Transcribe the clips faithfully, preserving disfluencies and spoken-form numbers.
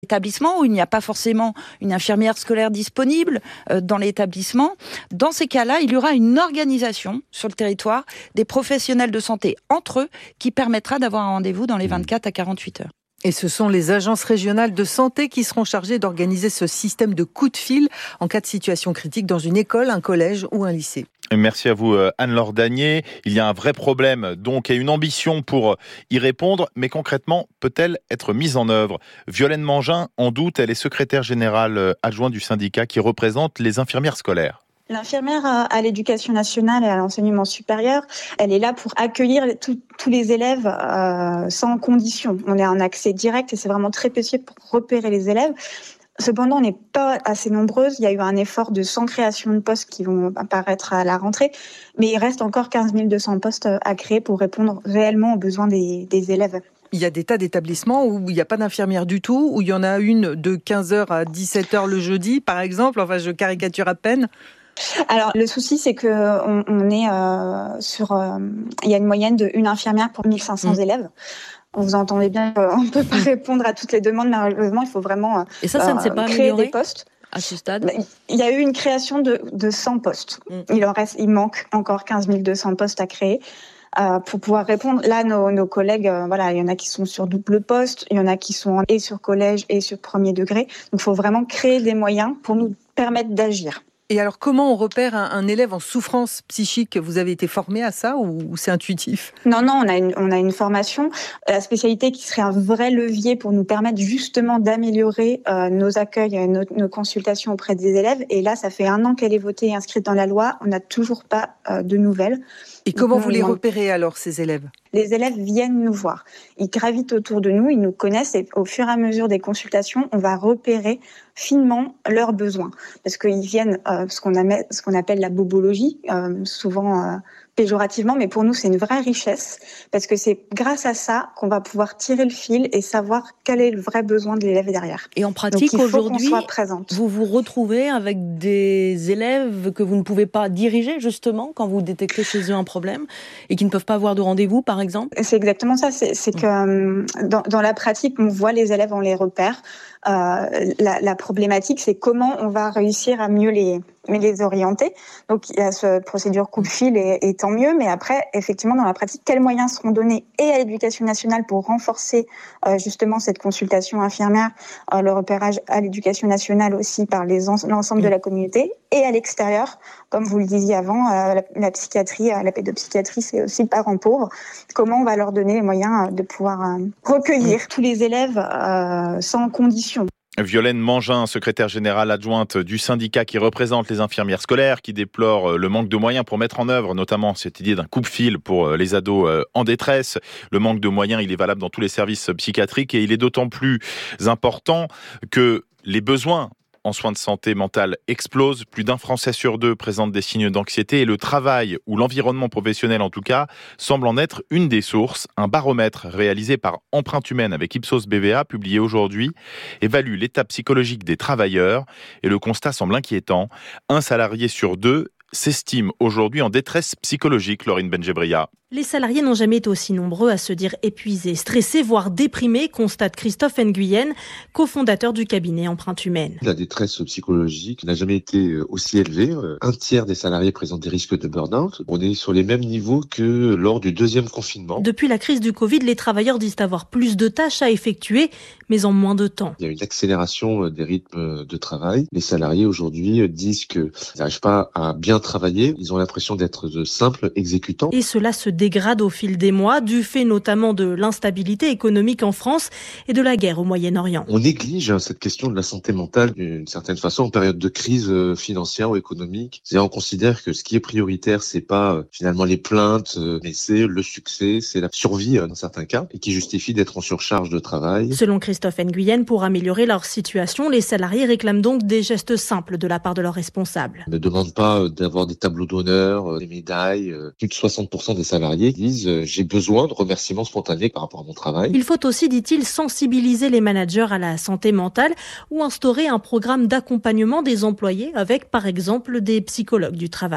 établissement où il n'y a pas forcément une infirmière scolaire disponible euh, dans l'établissement. Dans ces cas-là, il y aura une organisation sur le territoire des professionnels de santé entre eux qui permettra d'avoir un rendez-vous dans les vingt-quatre à quarante-huit heures. Et ce sont les agences régionales de santé qui seront chargées d'organiser ce système de coup de fil en cas de situation critique dans une école, un collège ou un lycée. Merci à vous Anne-Laure Danier. Il y a un vrai problème donc et une ambition pour y répondre, mais concrètement, peut-elle être mise en œuvre ? Violaine Mangin en doute, elle est secrétaire générale adjointe du syndicat qui représente les infirmières scolaires. L'infirmière à l'éducation nationale et à l'enseignement supérieur, elle est là pour accueillir tous les élèves euh, sans condition. On a un accès direct et c'est vraiment très précieux pour repérer les élèves. Cependant, on n'est pas assez nombreuses. Il y a eu un effort de cent créations de postes qui vont apparaître à la rentrée, mais il reste encore quinze mille deux cents postes à créer pour répondre réellement aux besoins des, des élèves. Il y a des tas d'établissements où il n'y a pas d'infirmière du tout, où il y en a une de quinze heures à dix-sept heures le jeudi, par exemple. Enfin, je caricature à peine. Alors, le souci, c'est que on, on est euh, sur... Euh, il y a une moyenne de une infirmière pour mille cinq cents mmh. élèves. Vous entendez bien qu'on ne peut pas répondre à toutes les demandes, malheureusement, il faut vraiment Et ça, ça euh, ne s'est pas créer amélioré des postes. À ce stade ? Il y a eu une création de, de cent postes. Mmh. Il en reste, il manque encore quinze mille deux cents postes à créer. Euh, pour pouvoir répondre. Là, nos, nos collègues, euh, voilà, il y en a qui sont sur double poste, il y en a qui sont et sur collège et sur premier degré. Donc, il faut vraiment créer des moyens pour nous permettre d'agir. Et alors, comment on repère un, un élève en souffrance psychique ? Vous avez été formé à ça ou, ou c'est intuitif ? Non, non, on a une, on a une formation, la spécialité qui serait un vrai levier pour nous permettre justement d'améliorer euh, nos accueils, nos, nos consultations auprès des élèves. Et là, ça fait un an qu'elle est votée et inscrite dans la loi. On n'a toujours pas euh, de nouvelles. Et comment vous les repérez alors, ces élèves ? Les élèves viennent nous voir. Ils gravitent autour de nous, ils nous connaissent et au fur et à mesure des consultations, on va repérer finement leurs besoins. Parce qu'ils viennent, euh, ce qu'on appelle, ce qu'on appelle la bobologie, euh, souvent euh, péjorativement, mais pour nous, c'est une vraie richesse. Parce que c'est grâce à ça qu'on va pouvoir tirer le fil et savoir quel est le vrai besoin de l'élève derrière. Et en pratique, Donc, il faut aujourd'hui, qu'on soit présente. vous vous retrouvez avec des élèves que vous ne pouvez pas diriger, justement, quand vous détectez chez eux un problème et qui ne peuvent pas avoir de rendez-vous, par exemple ? C'est exactement ça. C'est, c'est que euh, dans, dans la pratique, on voit les élèves, on les repère. Euh, la, la problématique, c'est comment on va réussir à mieux les, les orienter. Donc, il y a cette procédure coup de fil et, et tant mieux. Mais après, effectivement, dans la pratique, quels moyens seront donnés et à l'éducation nationale pour renforcer euh, justement cette consultation infirmière, euh, le repérage à l'éducation nationale aussi par les en, l'ensemble de la communauté et à l'extérieur, comme vous le disiez avant, euh, la, la psychiatrie, euh, la pédopsychiatrie, c'est aussi le parent pauvre. Comment on va leur donner les moyens euh, de pouvoir euh, recueillir tous les élèves euh, sans condition. Violaine Mangin, secrétaire générale adjointe du syndicat qui représente les infirmières scolaires, qui déplore le manque de moyens pour mettre en œuvre notamment cette idée d'un coupe-fil pour les ados en détresse. Le manque de moyens, il est valable dans tous les services psychiatriques et il est d'autant plus important que les besoins en soins de santé mentale explosent. Plus d'un Français sur deux présente des signes d'anxiété et le travail ou l'environnement professionnel en tout cas semble en être une des sources. Un baromètre réalisé par Empreinte Humaine avec Ipsos B V A publié aujourd'hui évalue l'état psychologique des travailleurs et le constat semble inquiétant. Un salarié sur deux s'estime aujourd'hui en détresse psychologique, Laurine Benjebria. Les salariés n'ont jamais été aussi nombreux à se dire épuisés, stressés, voire déprimés, constate Christophe Nguyen, cofondateur du cabinet Empreinte Humaine. La détresse psychologique n'a jamais été aussi élevée. Un tiers des salariés présentent des risques de burn-out. On est sur les mêmes niveaux que lors du deuxième confinement. Depuis la crise du Covid, les travailleurs disent avoir plus de tâches à effectuer, mais en moins de temps. Il y a une accélération des rythmes de travail. Les salariés aujourd'hui disent qu'ils n'arrivent pas à bien travailler. Ils ont l'impression d'être de simples exécutants. Et cela se dégrade au fil des mois, du fait notamment de l'instabilité économique en France et de la guerre au Moyen-Orient. On néglige cette question de la santé mentale d'une certaine façon en période de crise financière ou économique. C'est-à-dire on considère que ce qui est prioritaire, c'est pas finalement les plaintes, mais c'est le succès, c'est la survie dans certains cas, et qui justifie d'être en surcharge de travail. Selon Christophe Nguyen, pour améliorer leur situation, les salariés réclament donc des gestes simples de la part de leurs responsables. On ne demande pas d'avoir des tableaux d'honneur, des médailles. Plus de soixante pour cent des salariés disent euh, j'ai besoin de remerciements spontanés par rapport à mon travail. Il faut aussi, dit-il, sensibiliser les managers à la santé mentale ou instaurer un programme d'accompagnement des employés avec, par exemple, des psychologues du travail.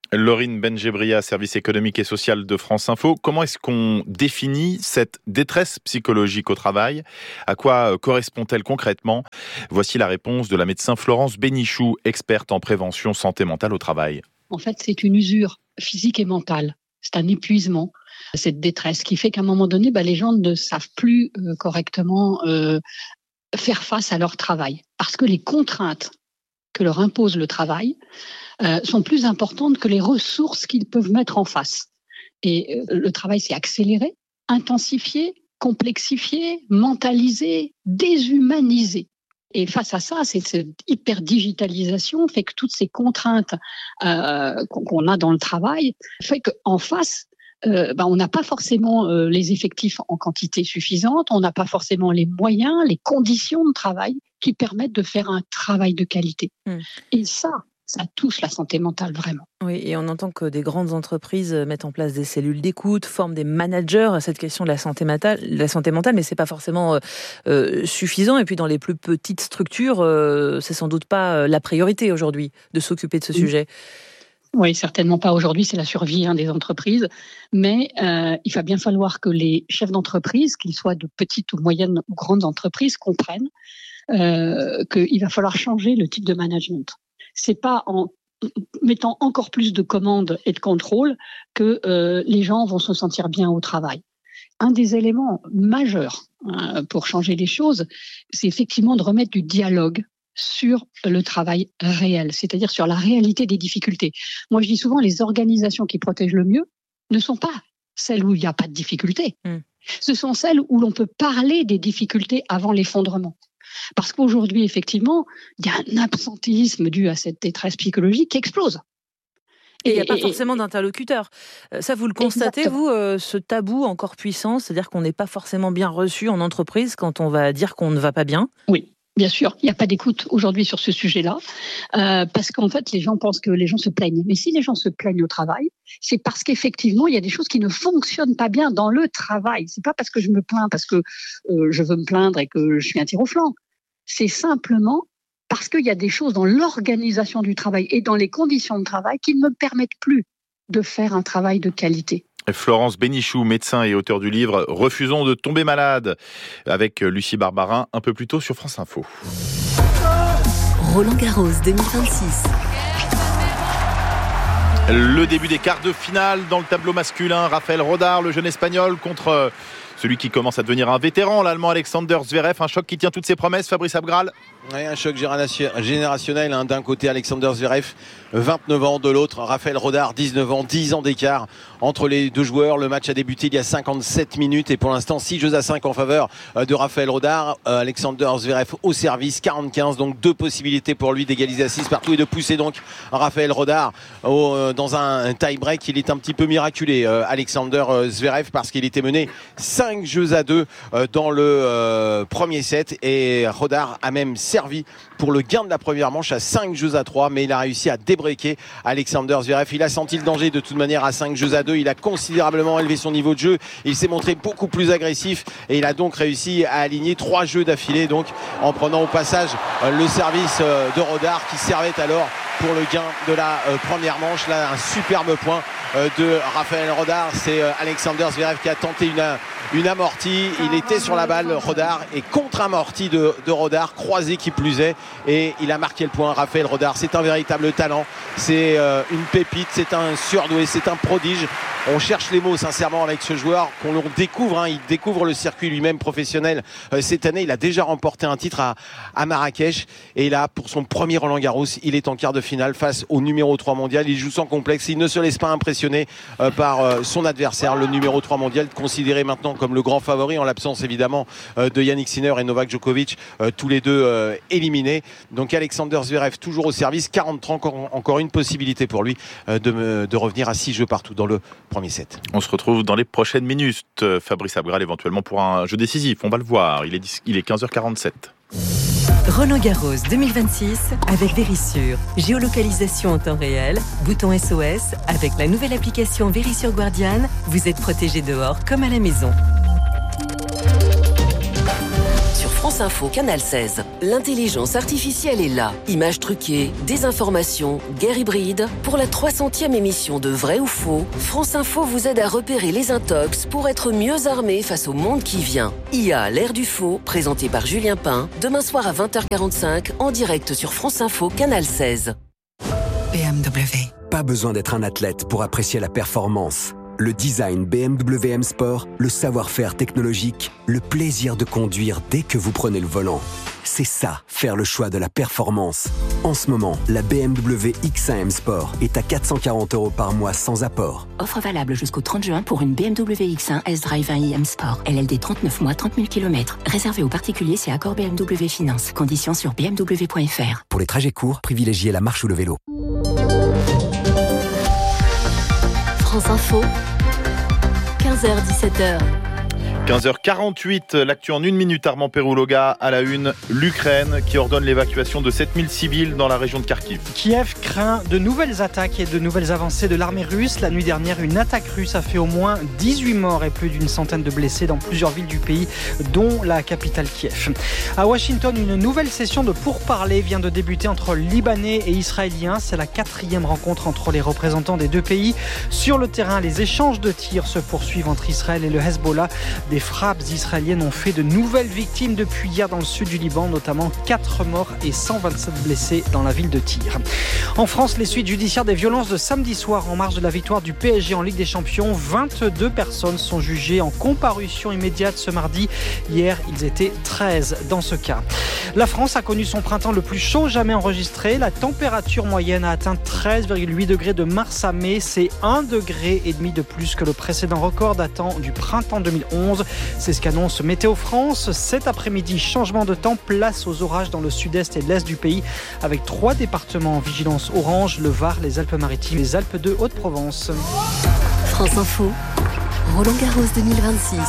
Laurine Benjebria, service économique et social de France Info. Comment est-ce qu'on définit cette détresse psychologique au travail ? À quoi correspond-elle concrètement ? Voici la réponse de la médecin Florence Bénichou, experte en prévention santé mentale au travail. En fait, c'est une usure physique et mentale. C'est un épuisement, cette détresse, qui fait qu'à un moment donné, bah, les gens ne savent plus euh, correctement euh, faire face à leur travail. Parce que les contraintes que leur impose le travail euh, sont plus importantes que les ressources qu'ils peuvent mettre en face. Et euh, le travail s'est accéléré, intensifié, complexifié, mentalisé, déshumanisé. Et face à ça, cette, cette hyper-digitalisation fait que toutes ces contraintes euh, qu'on a dans le travail fait qu'en face, euh, ben, on n'a pas forcément euh, les effectifs en quantité suffisante, on n'a pas forcément les moyens, les conditions de travail qui permettent de faire un travail de qualité. Mmh. Et ça, ça touche la santé mentale vraiment. Oui, et on entend que des grandes entreprises mettent en place des cellules d'écoute, forment des managers à cette question de la santé mentale, la santé mentale, mais c'est pas forcément euh, euh, suffisant. Et puis dans les plus petites structures, euh, c'est sans doute pas la priorité aujourd'hui de s'occuper de ce oui. sujet. Oui, certainement pas aujourd'hui, c'est la survie hein, des entreprises. Mais euh, il va bien falloir que les chefs d'entreprise, qu'ils soient de petites ou moyennes ou grandes entreprises, comprennent euh, qu'il va falloir changer le type de management. C'est pas en mettant encore plus de commandes et de contrôles que euh, les gens vont se sentir bien au travail. Un des éléments majeurs hein, pour changer les choses, c'est effectivement de remettre du dialogue sur le travail réel, c'est-à-dire sur la réalité des difficultés. Moi, je dis souvent, les organisations qui protègent le mieux ne sont pas celles où il n'y a pas de difficultés. Mmh. Ce sont celles où l'on peut parler des difficultés avant l'effondrement. Parce qu'aujourd'hui, effectivement, il y a un absentéisme dû à cette détresse psychologique qui explose. Et il n'y a pas et, forcément d'interlocuteur. Ça, vous le constatez, exactement. vous, euh, ce tabou encore puissant, c'est-à-dire qu'on n'est pas forcément bien reçu en entreprise quand on va dire qu'on ne va pas bien ? Oui. Bien sûr, il n'y a pas d'écoute aujourd'hui sur ce sujet-là, euh, parce qu'en fait, les gens pensent que les gens se plaignent. Mais si les gens se plaignent au travail, c'est parce qu'effectivement, il y a des choses qui ne fonctionnent pas bien dans le travail. C'est pas parce que je me plains, parce que euh, je veux me plaindre et que je suis un tir au flanc. C'est simplement parce qu'il y a des choses dans l'organisation du travail et dans les conditions de travail qui ne me permettent plus de faire un travail de qualité. Florence Bénichou, médecin et auteur du livre « Refusons de tomber malade » avec Lucie Barbarin, un peu plus tôt sur France Info. Roland Garros deux mille vingt-six. Le début des quarts de finale dans le tableau masculin. Raphaël Rodar, le jeune espagnol, contre celui qui commence à devenir un vétéran, l'allemand Alexander Zverev. Un choc qui tient toutes ses promesses, Fabrice Abgral. Oui, un choc générationnel. Hein. D'un côté, Alexander Zverev, vingt-neuf ans. De l'autre, Raphaël Rodar, dix-neuf ans. dix ans d'écart entre les deux joueurs. Le match a débuté il y a cinquante-sept minutes. Et pour l'instant, six jeux à cinq en faveur de Raphaël Rodar. Alexander Zverev au service, quarante quinze. Donc deux possibilités pour lui d'égaliser à six partout et de pousser donc Raphaël Rodar au, dans un tie-break. Il est un petit peu miraculé, Alexander Zverev, parce qu'il était mené cinq jeux à deux dans le euh, premier set. Et Rodar a même servi pour le gain de la première manche à cinq jeux à trois, mais il a réussi à débreaker Alexander Zverev. Il a senti le danger de toute manière à cinq jeux à deux. Il a considérablement élevé son niveau de jeu. Il s'est montré beaucoup plus agressif et il a donc réussi à aligner trois jeux d'affilée, donc en prenant au passage le service de Rodar qui servait alors pour le gain de la première manche. Là, un superbe point de Raphaël Rodar. C'est Alexander Zverev qui a tenté une, une amortie. Il était sur la balle, Rodar, et contre-amortie de, de Rodar, croisé qui plus est, et il a marqué le point. Raphaël Rodar, c'est un véritable talent, c'est euh, une pépite, c'est un surdoué, c'est un prodige. On cherche les mots sincèrement avec ce joueur qu'on découvre, hein. Il découvre le circuit lui-même professionnel euh, cette année. Il a déjà remporté un titre à, à Marrakech, et là, pour son premier Roland Garros, il est en quart de finale face au numéro trois mondial. Il joue sans complexe, il ne se laisse pas impressionner euh, par euh, son adversaire, le numéro trois mondial, considéré maintenant comme le grand favori, en l'absence évidemment euh, de Yannick Sinner et Novak Djokovic, euh, tous les deux euh, éliminés. Donc Alexander Zverev toujours au service, quarante-trois, encore, encore une possibilité pour lui euh, de, de revenir à six jeux partout dans le premier set. On se retrouve dans les prochaines minutes, Fabrice Abgral, éventuellement pour un jeu décisif, on va le voir. Il est, il est quinze heures quarante-sept. Roland Garros deux mille vingt-six avec Verisure. Géolocalisation en temps réel, bouton S O S. Avec la nouvelle application Verisure Guardian, vous êtes protégé dehors comme à la maison. Sur France France Info, Canal seize. L'intelligence artificielle est là. Images truquées, désinformation, guerre hybride. Pour la trois centième émission de Vrai ou Faux, France Info vous aide à repérer les intox pour être mieux armé face au monde qui vient. I A, l'ère du faux, présenté par Julien Pain, demain soir à vingt heures quarante-cinq, en direct sur France Info, Canal seize. B M W. Pas besoin d'être un athlète pour apprécier la performance. Le design B M W M Sport, le savoir-faire technologique, le plaisir de conduire dès que vous prenez le volant. C'est ça, faire le choix de la performance. En ce moment, la B M W X un M Sport est à quatre cent quarante euros par mois sans apport. Offre valable jusqu'au trente juin pour une B M W X un S-Drive un i M Sport. L L D trente-neuf mois, trente mille kilomètres. Réservé aux particuliers, c'est accord B M W Finance. Conditions sur b m w point f r. Pour les trajets courts, privilégiez la marche ou le vélo. France Info, quinze heures dix-sept heures. quinze heures quarante-huit, l'actu en une minute, Armand Perouloga à la une. L'Ukraine qui ordonne l'évacuation de sept mille civils dans la région de Kharkiv. Kiev craint de nouvelles attaques et de nouvelles avancées de l'armée russe. La nuit dernière, une attaque russe a fait au moins dix-huit morts et plus d'une centaine de blessés dans plusieurs villes du pays, dont la capitale Kiev. À Washington, une nouvelle session de pourparlers vient de débuter entre Libanais et Israéliens. C'est la quatrième rencontre entre les représentants des deux pays. Sur le terrain, les échanges de tirs se poursuivent entre Israël et le Hezbollah. Des frappes israéliennes ont fait de nouvelles victimes depuis hier dans le sud du Liban, notamment quatre morts et cent vingt-sept blessés dans la ville de Tyr. En France, les suites judiciaires des violences de samedi soir en marge de la victoire du P S G en Ligue des Champions. vingt-deux personnes sont jugées en comparution immédiate ce mardi. Hier, ils étaient treize dans ce cas. La France a connu son printemps le plus chaud jamais enregistré. La température moyenne a atteint treize virgule huit degrés de mars à mai. C'est un degré et demi de plus que le précédent record datant du printemps deux mille onze. C'est ce qu'annonce Météo France. Cet après-midi, changement de temps, place aux orages dans le sud-est et l'est du pays, avec trois départements en vigilance orange, le Var, les Alpes-Maritimes, les Alpes de Haute-Provence. France Info, Roland Garros deux mille vingt-six.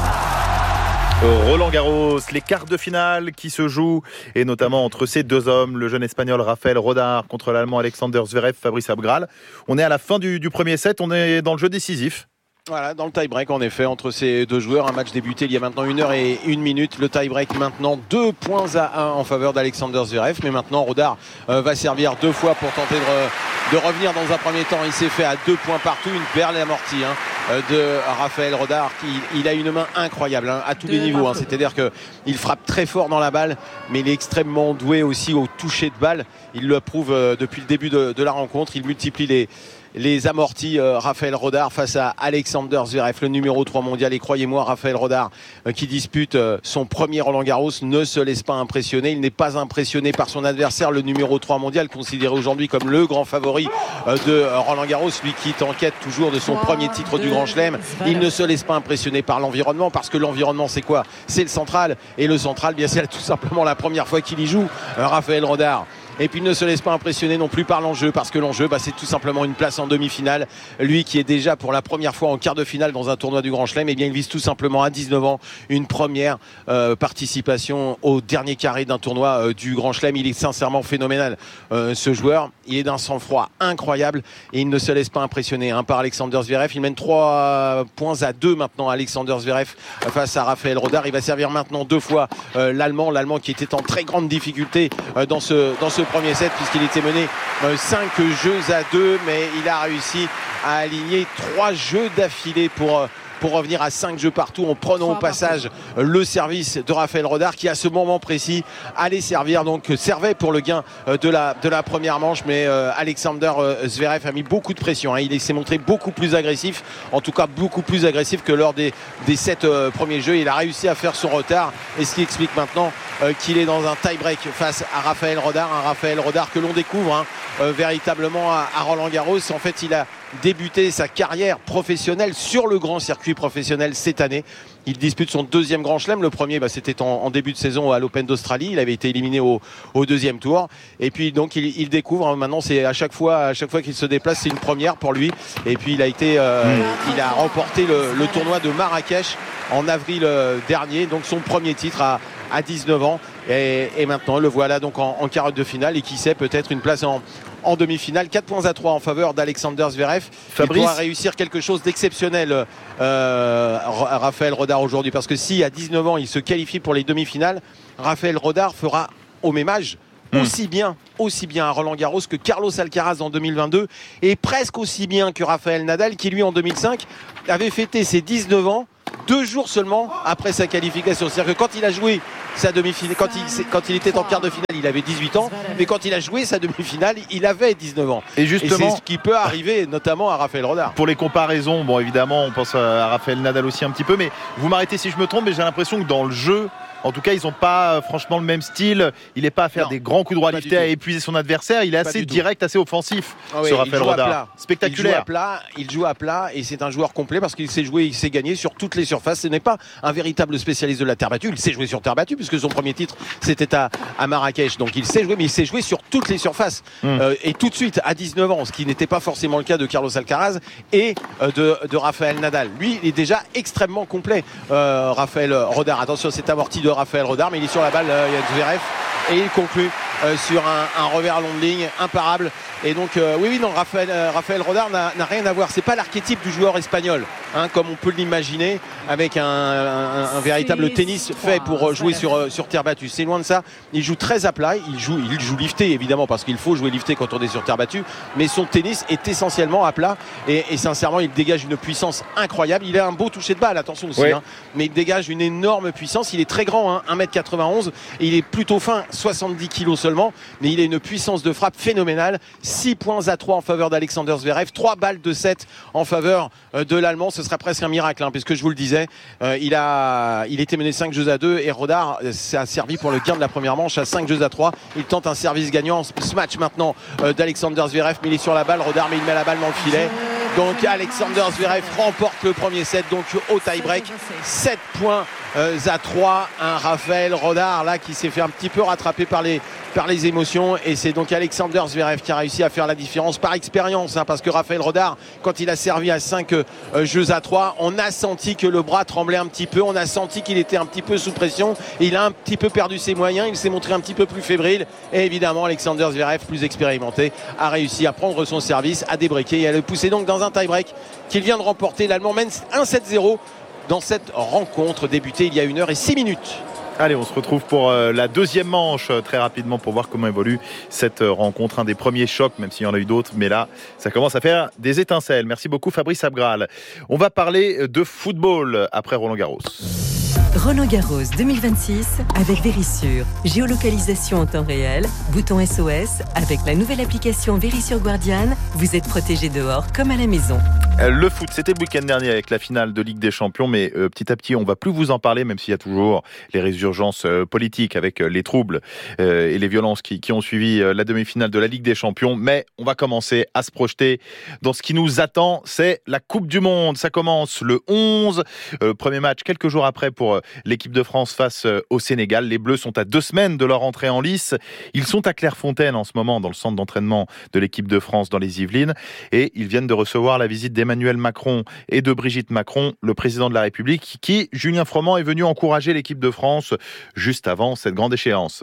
Roland Garros, les quarts de finale qui se jouent, et notamment entre ces deux hommes, le jeune espagnol Rafael Rodar contre l'allemand Alexander Zverev, Fabrice Abgral. On est à la fin du, du premier set, on est dans le jeu décisif. Voilà, dans le tie-break en effet entre ces deux joueurs, un match débuté il y a maintenant une heure et une minute. Le tie-break maintenant deux points à un en faveur d'Alexander Zverev, mais maintenant Rodar euh, va servir deux fois pour tenter de, de revenir dans un premier temps. Il s'est fait à deux points partout, une perle amortie hein, de Rafael Rodar. Il, il a une main incroyable hein, à tous les niveaux. Hein. C'est-à-dire qu'il frappe très fort dans la balle, mais il est extrêmement doué aussi au toucher de balle. Il le prouve euh, depuis le début de, de la rencontre. Il multiplie les Les amortis, euh, Rafael Rodar face à Alexander Zverev, le numéro trois mondial. Et croyez-moi, Rafael Rodar, euh, qui dispute euh, son premier Roland Garros, ne se laisse pas impressionner. Il n'est pas impressionné par son adversaire, le numéro trois mondial, considéré aujourd'hui comme le grand favori euh, de euh, Roland Garros, lui qui est en quête toujours de son premier titre du Grand Chelem. Il ne se laisse pas impressionner par l'environnement, parce que l'environnement, c'est quoi? C'est le central. Et le central, bien c'est tout simplement la première fois qu'il y joue, euh, Rafael Rodar. Et puis il ne se laisse pas impressionner non plus par l'enjeu, parce que l'enjeu, bah, c'est tout simplement une place en demi-finale. Lui qui est déjà pour la première fois en quart de finale dans un tournoi du Grand Chelem, eh bien il vise tout simplement à dix-neuf ans une première euh, participation au dernier carré d'un tournoi euh, du Grand Chelem. Il est sincèrement phénoménal euh, ce joueur. Il est d'un sang-froid incroyable et il ne se laisse pas impressionner hein, par Alexander Zverev. Il mène trois points à deux maintenant, Alexander Zverev face à Rafael Rodar. Il va servir maintenant deux fois euh, l'Allemand, l'Allemand qui était en très grande difficulté euh, dans ce dans ce premier set, puisqu'il était mené euh, cinq jeux à deux, mais il a réussi à aligner trois jeux d'affilée pour euh, pour revenir à cinq jeux partout, en prenant au passage le service de Rafael Rodar, qui à ce moment précis allait servir, donc servait pour le gain de la, de la première manche. Mais euh, Alexander Zverev a mis beaucoup de pression hein. Il s'est montré beaucoup plus agressif, en tout cas beaucoup plus agressif que lors des, des sept euh, premiers jeux. Il a réussi à faire son retard, et ce qui explique maintenant euh, qu'il est dans un tie-break face à Rafael Rodar, un Rafael Rodar que l'on découvre hein, euh, véritablement à, à Roland Garros. En fait, il a débuté sa carrière professionnelle sur le grand circuit professionnel cette année. Il dispute son deuxième Grand Chelem. Le premier, bah, c'était en, en début de saison à l'Open d'Australie. Il avait été éliminé au, au deuxième tour. Et puis donc il, il découvre. Hein, maintenant, c'est à chaque fois, à chaque fois qu'il se déplace, c'est une première pour lui. Et puis il a été, euh, mmh. il a remporté le, le tournoi de Marrakech en avril euh, dernier. Donc son premier titre à, à dix-neuf ans. Et, et maintenant, le voilà donc en, en quart de finale. Et qui sait, peut-être une place en en demi-finale. Quatre points à trois en faveur d'Alexander Zverev. Fabrice. Il pourra réussir quelque chose d'exceptionnel euh, Rafael Rodar aujourd'hui, parce que si à dix-neuf ans il se qualifie pour les demi-finales, Raphaël Rodar fera au même âge aussi bien, aussi bien à Roland-Garros que Carlos Alcaraz en deux mille vingt-deux et presque aussi bien que Raphaël Nadal qui lui en deux mille cinq avait fêté ses dix-neuf ans deux jours seulement après sa qualification. C'est-à-dire que quand il a joué sa demi-finale, quand il, quand il était en quart de finale, il avait dix-huit ans, mais quand il a joué sa demi-finale, il avait dix-neuf ans. Et justement, et c'est ce qui peut arriver notamment à Raphaël Rodar. Pour les comparaisons, bon évidemment, on pense à Raphaël Nadal aussi un petit peu, mais vous m'arrêtez si je me trompe, mais j'ai l'impression que dans le jeu, en tout cas, ils n'ont pas franchement le même style. Il n'est pas à faire non, des grands coups droits liftés, à épuiser son adversaire. Il est pas assez direct, assez offensif, ah oui, ce Raphaël Rodar. Spectaculaire. Il joue à plat, il joue à plat et c'est un joueur complet parce qu'il sait jouer, il sait gagner sur toutes les surfaces. Ce n'est pas un véritable spécialiste de la terre battue. Il sait jouer sur terre battue puisque son premier titre c'était à, à Marrakech. Donc il sait jouer, mais il sait jouer sur toutes les surfaces. Mmh. Euh, et tout de suite, à dix-neuf ans, ce qui n'était pas forcément le cas de Carlos Alcaraz et euh, de, de Raphaël Nadal. Lui, il est déjà extrêmement complet. Euh, Raphaël Rodar. Attention, c'est amorti de Raphaël Rodar, mais il est sur la balle, euh, il y a Zverev et il conclut euh, sur un, un revers long de ligne imparable. Et donc euh, oui oui non Raphaël, euh, Raphaël Rodar n'a, n'a rien à voir, c'est pas l'archétype du joueur espagnol hein, comme on peut l'imaginer avec un, un, un véritable tennis fait pour jouer sur, sur terre battue. C'est loin de ça, il joue très à plat, il joue, il joue lifté évidemment parce qu'il faut jouer lifté quand on est sur terre battue, mais son tennis est essentiellement à plat et, et sincèrement il dégage une puissance incroyable. Il a un beau toucher de balle, attention aussi, oui. hein, mais il dégage une énorme puissance. Il est très grand, hein, un mètre quatre-vingt-onze et il est plutôt fin, soixante-dix kilos seulement, mais il a une puissance de frappe phénoménale. six points à trois en faveur d'Alexander Zverev, trois balles de sept en faveur de l'Allemand. Ce serait presque un miracle hein, puisque je vous le disais, euh, il, a, il était mené cinq jeux à deux et Rodar a servi pour le gain de la première manche à cinq jeux à trois. Il tente un service gagnant, ce match maintenant euh, d'Alexander Zverev, mais il est sur la balle, Rodar, mais il met la balle dans le filet. Donc Alexander Zverev remporte le premier set, donc au tie-break, sept points euh, à trois. Un Raphaël Rodar là qui s'est fait un petit peu rattraper par les, par les émotions et c'est donc Alexander Zverev qui a réussi à faire la différence par expérience hein, parce que Raphaël Rodar, quand il a servi à cinq euh, jeux à trois, on a senti que le bras tremblait un petit peu, on a senti qu'il était un petit peu sous pression, il a un petit peu perdu ses moyens, il s'est montré un petit peu plus fébrile et évidemment Alexander Zverev, plus expérimenté, a réussi à prendre son service, à débriquer et à le pousser donc dans un tie-break qu'il vient de remporter. L'Allemand mène un sept zéro dans cette rencontre débutée il y a une heure et six minutes. Allez, on se retrouve pour euh, la deuxième manche euh, très rapidement pour voir comment évolue cette euh, rencontre. Un des premiers chocs, même s'il y en a eu d'autres, mais là, ça commence à faire des étincelles. Merci beaucoup Fabrice Abgral. On va parler de football après Roland-Garros. Roland-Garros deux mille vingt-six avec Vérissure. Géolocalisation en temps réel, bouton S O S. Avec la nouvelle application Vérissure Guardian, vous êtes protégé dehors comme à la maison. Le foot, c'était le week-end dernier avec la finale de Ligue des Champions, mais euh, petit à petit, on va plus vous en parler, même s'il y a toujours les résurgences euh, politiques avec euh, les troubles euh, et les violences qui, qui ont suivi euh, la demi-finale de la Ligue des Champions. Mais on va commencer à se projeter dans ce qui nous attend, c'est la Coupe du Monde. Ça commence le onze, euh, premier match quelques jours après pour euh, l'équipe de France face euh, au Sénégal. Les Bleus sont à deux semaines de leur entrée en lice. Ils sont à Clairefontaine en ce moment, dans le centre d'entraînement de l'équipe de France dans les Yvelines, et ils viennent de recevoir la visite des Emmanuel Macron et de Brigitte Macron, le président de la République, qui, Julien Froment, est venu encourager l'équipe de France juste avant cette grande échéance.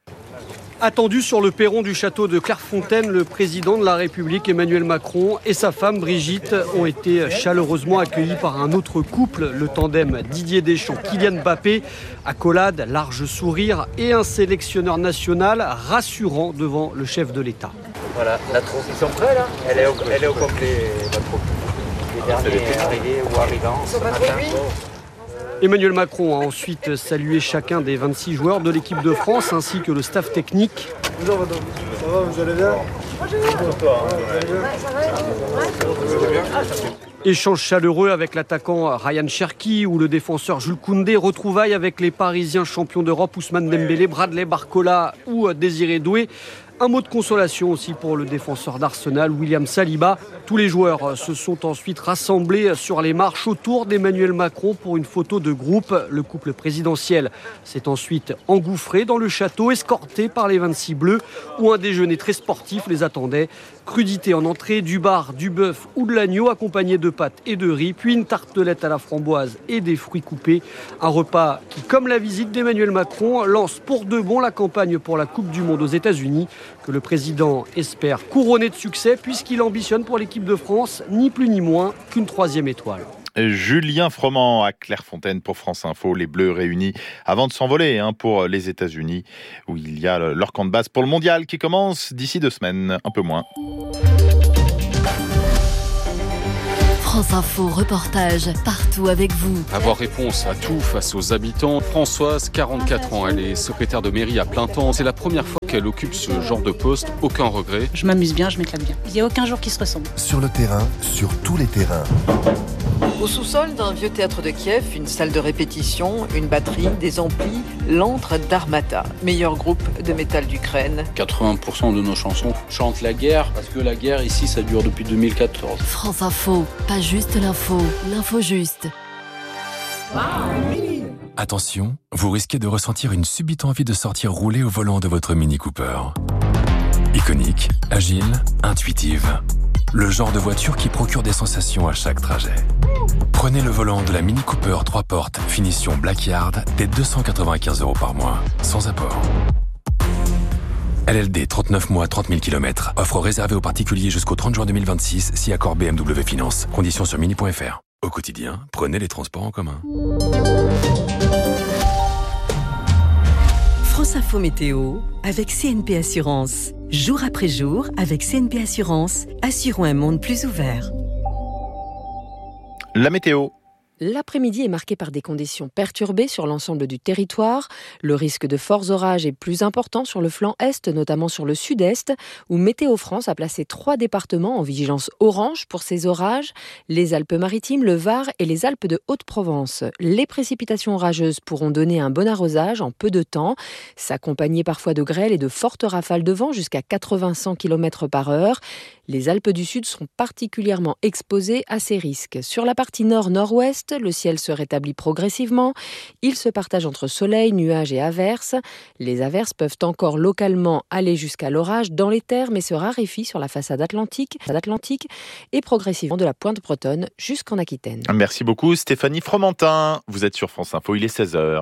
Attendu sur le perron du château de Clairefontaine, le président de la République Emmanuel Macron et sa femme Brigitte ont été chaleureusement accueillis par un autre couple, le tandem Didier Deschamps-Kylian Mbappé. Accolade, large sourire et un sélectionneur national rassurant devant le chef de l'État. Voilà, la troupe, ils sont prêts là ? Elle est au, elle est au complet, la troupe. Les derniers arrivés ou arrivants ce matin. Emmanuel Macron a ensuite salué chacun des vingt-six joueurs de l'équipe de France ainsi que le staff technique. Bonjour madame, ça va, vous allez bien ? Échange chaleureux avec l'attaquant Ryan Cherki ou le défenseur Jules Koundé. Retrouvailles avec les Parisiens champions d'Europe Ousmane Dembélé, Bradley Barcola ou Désiré Doué. Un mot de consolation aussi pour le défenseur d'Arsenal, William Saliba. Tous les joueurs se sont ensuite rassemblés sur les marches autour d'Emmanuel Macron pour une photo de groupe. Le couple présidentiel s'est ensuite engouffré dans le château, escorté par les vingt-six Bleus, où un déjeuner très sportif les attendait. Crudité en entrée, du bar, du bœuf ou de l'agneau accompagné de pâtes et de riz, puis une tartelette à la framboise et des fruits coupés. Un repas qui, comme la visite d'Emmanuel Macron, lance pour de bon la campagne pour la Coupe du Monde aux États-Unis, que le président espère couronner de succès puisqu'il ambitionne pour l'équipe de France ni plus ni moins qu'une troisième étoile. Julien Froment à Clairefontaine pour France Info. Les Bleus réunis avant de s'envoler hein, pour les États-Unis, où il y a leur camp de base pour le mondial qui commence d'ici deux semaines, un peu moins. France Info, reportage partout avec vous. Avoir réponse à tout face aux habitants. Françoise, quarante-quatre ans, elle est secrétaire de mairie à plein temps. C'est la première fois qu'elle occupe ce genre de poste. Aucun regret. Je m'amuse bien, je m'éclate bien. Il n'y a aucun jour qui se ressemble. Sur le terrain, sur tous les terrains. Au sous-sol d'un vieux théâtre de Kiev, une salle de répétition, une batterie, des amplis, l'antre d'Armata, meilleur groupe de métal d'Ukraine. quatre-vingts pour cent de nos chansons chantent la guerre, parce que la guerre ici, ça dure depuis deux mille quatorze. France Info, pas juste l'info, l'info juste. Attention, vous risquez de ressentir une subite envie de sortir rouler au volant de votre Mini Cooper. Iconique, agile, intuitive. Le genre de voiture qui procure des sensations à chaque trajet. Prenez le volant de la Mini Cooper trois portes, finition Blackyard, dès deux cent quatre-vingt-quinze euros par mois, sans apport. L L D, trente-neuf mois, trente mille kilomètres. Offre réservée aux particuliers jusqu'au trente juin deux mille vingt-six, si accord B M W Finance. Conditions sur mini point f r. Au quotidien, prenez les transports en commun. France Info Météo avec C N P Assurance. Jour après jour, avec C N P Assurance, assurons un monde plus ouvert. La météo. L'après-midi est marqué par des conditions perturbées sur l'ensemble du territoire. Le risque de forts orages est plus important sur le flanc est, notamment sur le sud-est, où Météo France a placé trois départements en vigilance orange pour ces orages, les Alpes-Maritimes, le Var et les Alpes de Haute-Provence. Les précipitations orageuses pourront donner un bon arrosage en peu de temps, s'accompagner parfois de grêles et de fortes rafales de vent jusqu'à quatre-vingts à cent kilomètres par heure. Les Alpes du Sud sont particulièrement exposées à ces risques. Sur la partie nord-nord-ouest, le ciel se rétablit progressivement. Il se partage entre soleil, nuages et averses. Les averses peuvent encore localement aller jusqu'à l'orage dans les terres, mais se raréfient sur la façade atlantique, atlantique et progressivement de la pointe bretonne jusqu'en Aquitaine. Merci beaucoup Stéphanie Fromentin. Vous êtes sur France Info, il est seize heures.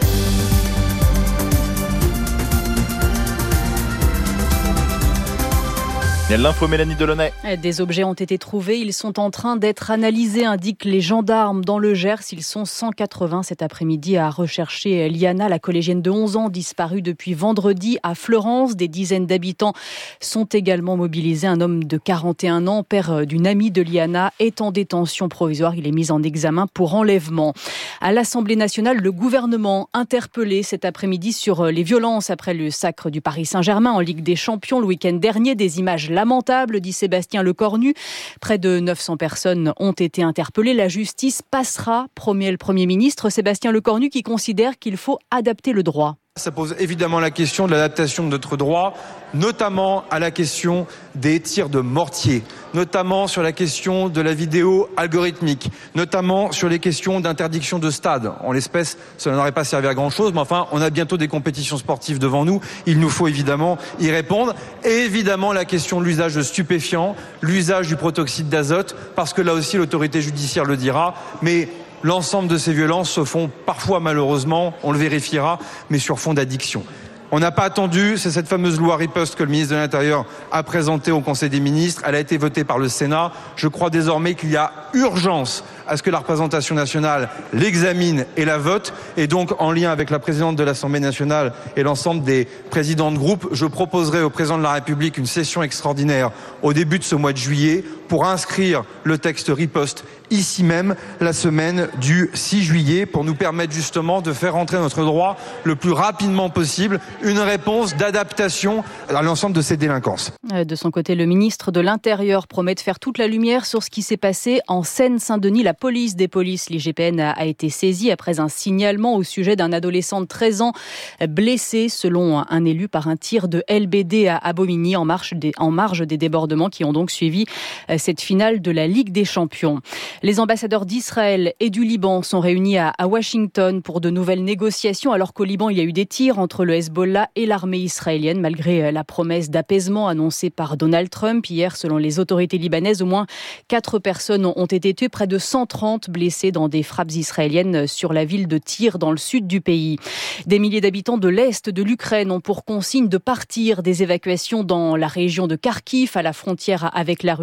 Il y a l'info Mélanie Delaunay. Des objets ont été trouvés, ils sont en train d'être analysés, indiquent les gendarmes dans le Gers. Ils sont cent quatre-vingts cet après-midi à rechercher Liana, la collégienne de onze ans, disparue depuis vendredi à Fleurance. Des dizaines d'habitants sont également mobilisés. Un homme de quarante et un ans, père d'une amie de Liana, est en détention provisoire. Il est mis en examen pour enlèvement. À l'Assemblée nationale, le gouvernement interpellé cet après-midi sur les violences après le sacre du Paris Saint-Germain en Ligue des Champions le week-end dernier. Des images lamentable, dit Sébastien Lecornu. Près de neuf cents personnes ont été interpellées. La justice passera, promet le Premier ministre Sébastien Lecornu, qui considère qu'il faut adapter le droit. Ça pose évidemment la question de l'adaptation de notre droit, notamment à la question des tirs de mortier, notamment sur la question de la vidéo algorithmique, notamment sur les questions d'interdiction de stade. En l'espèce, cela n'aurait pas servi à grand-chose, mais enfin, on a bientôt des compétitions sportives devant nous. Il nous faut évidemment y répondre. Et évidemment, la question de l'usage de stupéfiants, l'usage du protoxyde d'azote, parce que là aussi, l'autorité judiciaire le dira. Mais l'ensemble de ces violences se font parfois, malheureusement, on le vérifiera, mais sur fond d'addiction. On n'a pas attendu, c'est cette fameuse loi riposte que le ministre de l'Intérieur a présentée au Conseil des ministres. Elle a été votée par le Sénat. Je crois désormais qu'il y a urgence à ce que la représentation nationale l'examine et la vote. Et donc, en lien avec la présidente de l'Assemblée nationale et l'ensemble des présidents de groupe, je proposerai au président de la République une session extraordinaire au début de ce mois de juillet pour inscrire le texte riposte ici même la semaine du six juillet pour nous permettre justement de faire entrer notre droit le plus rapidement possible une réponse d'adaptation à l'ensemble de ces délinquances. De son côté, le ministre de l'Intérieur promet de faire toute la lumière sur ce qui s'est passé en Seine-Saint-Denis. La police des polices, l'I G P N, a été saisie après un signalement au sujet d'un adolescent de treize ans blessé, selon un élu, par un tir de L B D à Bobigny en marge des, en marge des débordements qui ont donc suivi cette finale de la Ligue des Champions. Les ambassadeurs d'Israël et du Liban sont réunis à, à Washington pour de nouvelles négociations, alors qu'au Liban, il y a eu des tirs entre le Hezbollah et l'armée israélienne, malgré la promesse d'apaisement annoncée par Donald Trump. Hier, selon les autorités libanaises, au moins quatre personnes ont été tuées, près de cent trente blessés dans des frappes israéliennes sur la ville de Tyr, dans le sud du pays. Des milliers d'habitants de l'Est de l'Ukraine ont pour consigne de partir. Des évacuations dans la région de Kharkiv, à la frontière avec la Russie.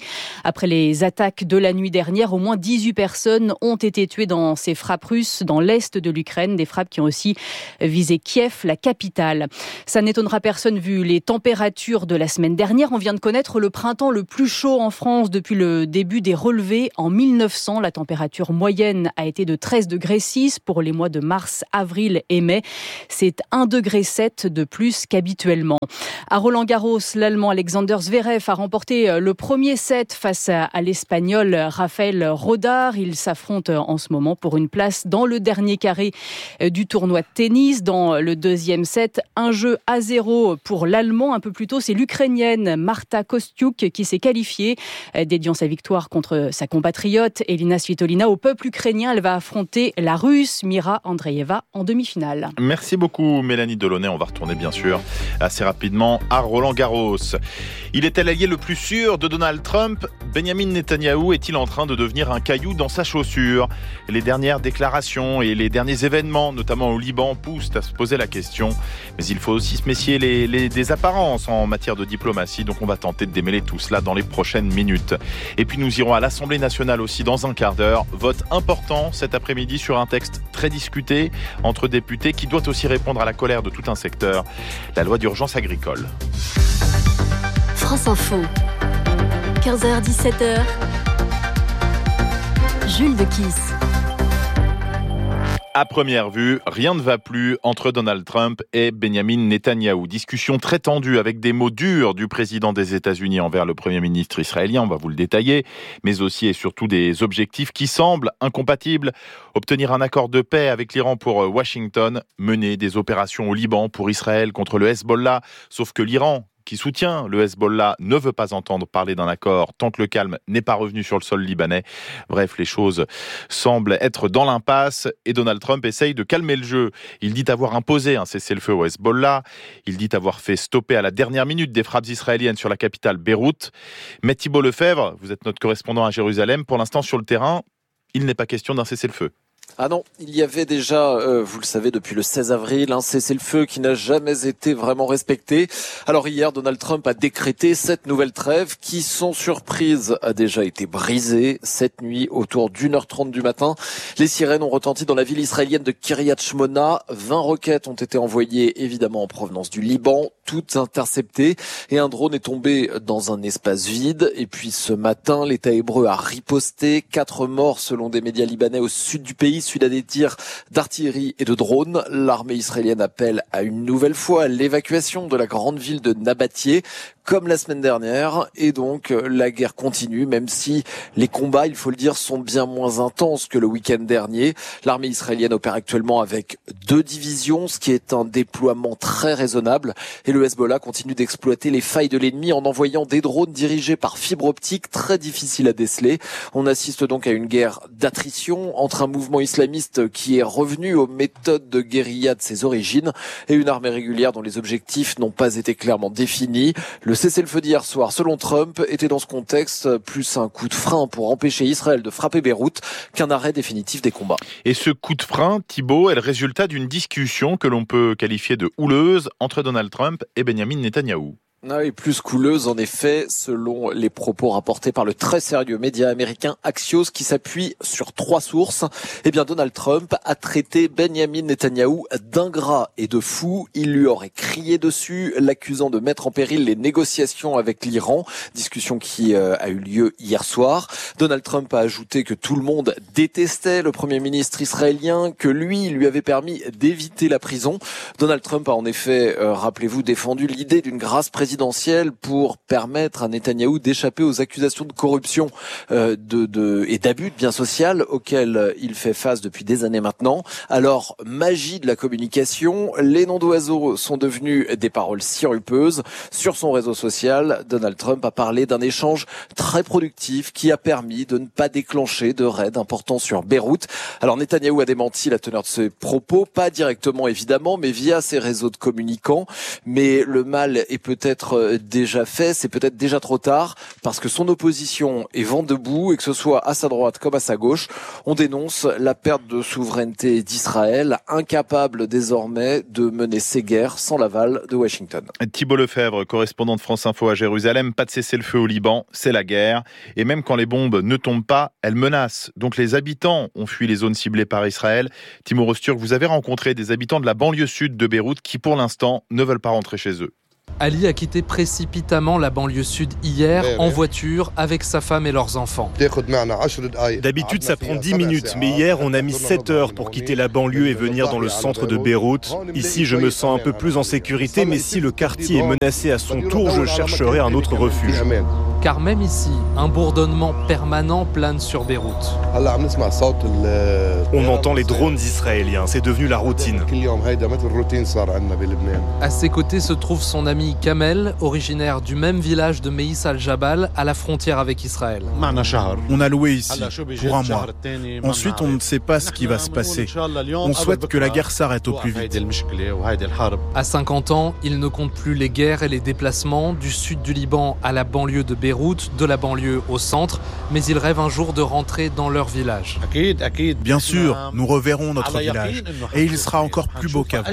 Après les attaques de la nuit dernière, au moins dix-huit personnes ont été tuées dans ces frappes russes dans l'est de l'Ukraine, des frappes qui ont aussi visé Kiev, la capitale. Ça n'étonnera personne vu les températures de la semaine dernière. On vient de connaître le printemps le plus chaud en France depuis le début des relevés. En mille neuf cents, la température moyenne a été de treize degrés six pour les mois de mars, avril et mai. C'est un degré sept de plus qu'habituellement. À Roland-Garros, l'Allemand Alexander Zverev a remporté le premier set face à l'Espagnol Rafael Rodar. Ils s'affrontent en ce moment pour une place dans le dernier carré du tournoi de tennis. Dans le deuxième set, un jeu à zéro pour l'Allemand. Un peu plus tôt, c'est l'Ukrainienne Marta Kostyuk qui s'est qualifiée, dédiant sa victoire contre sa compatriote Elina Svitolina. Au peuple ukrainien, elle va affronter la Russe Mira Andreeva en demi-finale. Merci beaucoup Mélanie Delaunay. On va retourner bien sûr assez rapidement à Roland-Garros. Il est l'allié le plus sûr de Donald Trump. Benyamin Netanyahou est-il en train de devenir un caillou dans sa chaussure ? Les dernières déclarations et les derniers événements, notamment au Liban, poussent à se poser la question. Mais il faut aussi se méfier les, les, des apparences en matière de diplomatie. Donc on va tenter de démêler tout cela dans les prochaines minutes. Et puis nous irons à l'Assemblée nationale aussi dans un quart d'heure. Vote important cet après-midi sur un texte très discuté entre députés qui doit aussi répondre à la colère de tout un secteur. La loi d'urgence agricole. France Info, quinze heures dix-sept heures, Jules de Kiss. À première vue, rien ne va plus entre Donald Trump et Benyamin Netanyahou. Discussion très tendue avec des mots durs du président des États-Unis envers le Premier ministre israélien, on va vous le détailler, mais aussi et surtout des objectifs qui semblent incompatibles. Obtenir un accord de paix avec l'Iran pour Washington, mener des opérations au Liban pour Israël contre le Hezbollah, sauf que l'Iran, qui soutient le Hezbollah, ne veut pas entendre parler d'un accord tant que le calme n'est pas revenu sur le sol libanais. Bref, les choses semblent être dans l'impasse et Donald Trump essaye de calmer le jeu. Il dit avoir imposé un cessez-le-feu au Hezbollah. Il dit avoir fait stopper à la dernière minute des frappes israéliennes sur la capitale Beyrouth. Mais Thibault Lefebvre, vous êtes notre correspondant à Jérusalem, pour l'instant sur le terrain, il n'est pas question d'un cessez-le-feu. Ah non, il y avait déjà, euh, vous le savez, depuis le seize avril, un cessez-le-feu qui n'a jamais été vraiment respecté. Alors hier, Donald Trump a décrété cette nouvelle trêve qui, sans surprise, a déjà été brisée cette nuit autour d'une heure trente du matin. Les sirènes ont retenti dans la ville israélienne de Kiryat Shmona. vingt roquettes ont été envoyées, évidemment en provenance du Liban, toutes interceptées. Et un drone est tombé dans un espace vide. Et puis ce matin, l'État hébreu a riposté. Quatre morts selon des médias libanais au sud du pays, suite à des tirs d'artillerie et de drones. L'armée israélienne appelle à une nouvelle fois l'évacuation de la grande ville de Nabattié, comme la semaine dernière. Et donc, la guerre continue, même si les combats, il faut le dire, sont bien moins intenses que le week-end dernier. L'armée israélienne opère actuellement avec deux divisions, ce qui est un déploiement très raisonnable. Et le Hezbollah continue d'exploiter les failles de l'ennemi en envoyant des drones dirigés par fibre optique, très difficiles à déceler. On assiste donc à une guerre d'attrition entre un mouvement islamiste qui est revenu aux méthodes de guérilla de ses origines et une armée régulière dont les objectifs n'ont pas été clairement définis. Le cessez-le-feu d'hier soir, selon Trump, était dans ce contexte plus un coup de frein pour empêcher Israël de frapper Beyrouth qu'un arrêt définitif des combats. Et ce coup de frein, Thibault, est le résultat d'une discussion que l'on peut qualifier de houleuse entre Donald Trump et Benyamin Netanyahou. Ah oui, plus couleuse en effet, selon les propos rapportés par le très sérieux média américain Axios qui s'appuie sur trois sources. Eh bien, Donald Trump a traité Benyamin Netanyahou d'ingrat et de fou. Il lui aurait crié dessus, l'accusant de mettre en péril les négociations avec l'Iran, discussion qui euh, a eu lieu hier soir. Donald Trump a ajouté que tout le monde détestait le Premier ministre israélien, que lui lui avait permis d'éviter la prison. Donald Trump a en effet, euh, rappelez-vous, défendu l'idée d'une grâce présidentielle présidentielle pour permettre à Netanyahou d'échapper aux accusations de corruption euh, de, de, et d'abus de biens sociaux auxquels il fait face depuis des années maintenant. Alors, magie de la communication, les noms d'oiseaux sont devenus des paroles sirupeuses. Sur son réseau social, Donald Trump a parlé d'un échange très productif qui a permis de ne pas déclencher de raid important sur Beyrouth. Alors, Netanyahou a démenti la teneur de ses propos, pas directement évidemment, mais via ses réseaux de communicants. Mais le mal est peut-être peut-être déjà fait, c'est peut-être déjà trop tard, parce que son opposition est vent debout, et que ce soit à sa droite comme à sa gauche, on dénonce la perte de souveraineté d'Israël, incapable désormais de mener ses guerres sans l'aval de Washington. Thibault Lefebvre, correspondant de France Info à Jérusalem, pas de cessez-le-feu au Liban, c'est la guerre. Et même quand les bombes ne tombent pas, elles menacent. Donc les habitants ont fui les zones ciblées par Israël. Timo Rosturk, vous avez rencontré des habitants de la banlieue sud de Beyrouth qui, pour l'instant, ne veulent pas rentrer chez eux. Ali a quitté précipitamment la banlieue sud hier en voiture avec sa femme et leurs enfants. D'habitude ça prend dix minutes, mais hier on a mis sept heures pour quitter la banlieue et venir dans le centre de Beyrouth. Ici je me sens un peu plus en sécurité, mais si le quartier est menacé à son tour, je chercherai un autre refuge. Car même ici, un bourdonnement permanent plane sur Beyrouth. On entend les drones israéliens, c'est devenu la routine. À ses côtés se trouve son ami Kamel, originaire du même village de Meïs al-Jabal, à la frontière avec Israël. On a loué ici pour un mois. Ensuite, on ne sait pas ce qui va se passer. On souhaite que la guerre s'arrête au plus vite. À cinquante ans, il ne compte plus les guerres et les déplacements du sud du Liban à la banlieue de Beyrouth, de la banlieue au centre, mais il rêve un jour de rentrer dans leur village. Bien sûr, nous reverrons notre village et il sera encore plus beau qu'avant.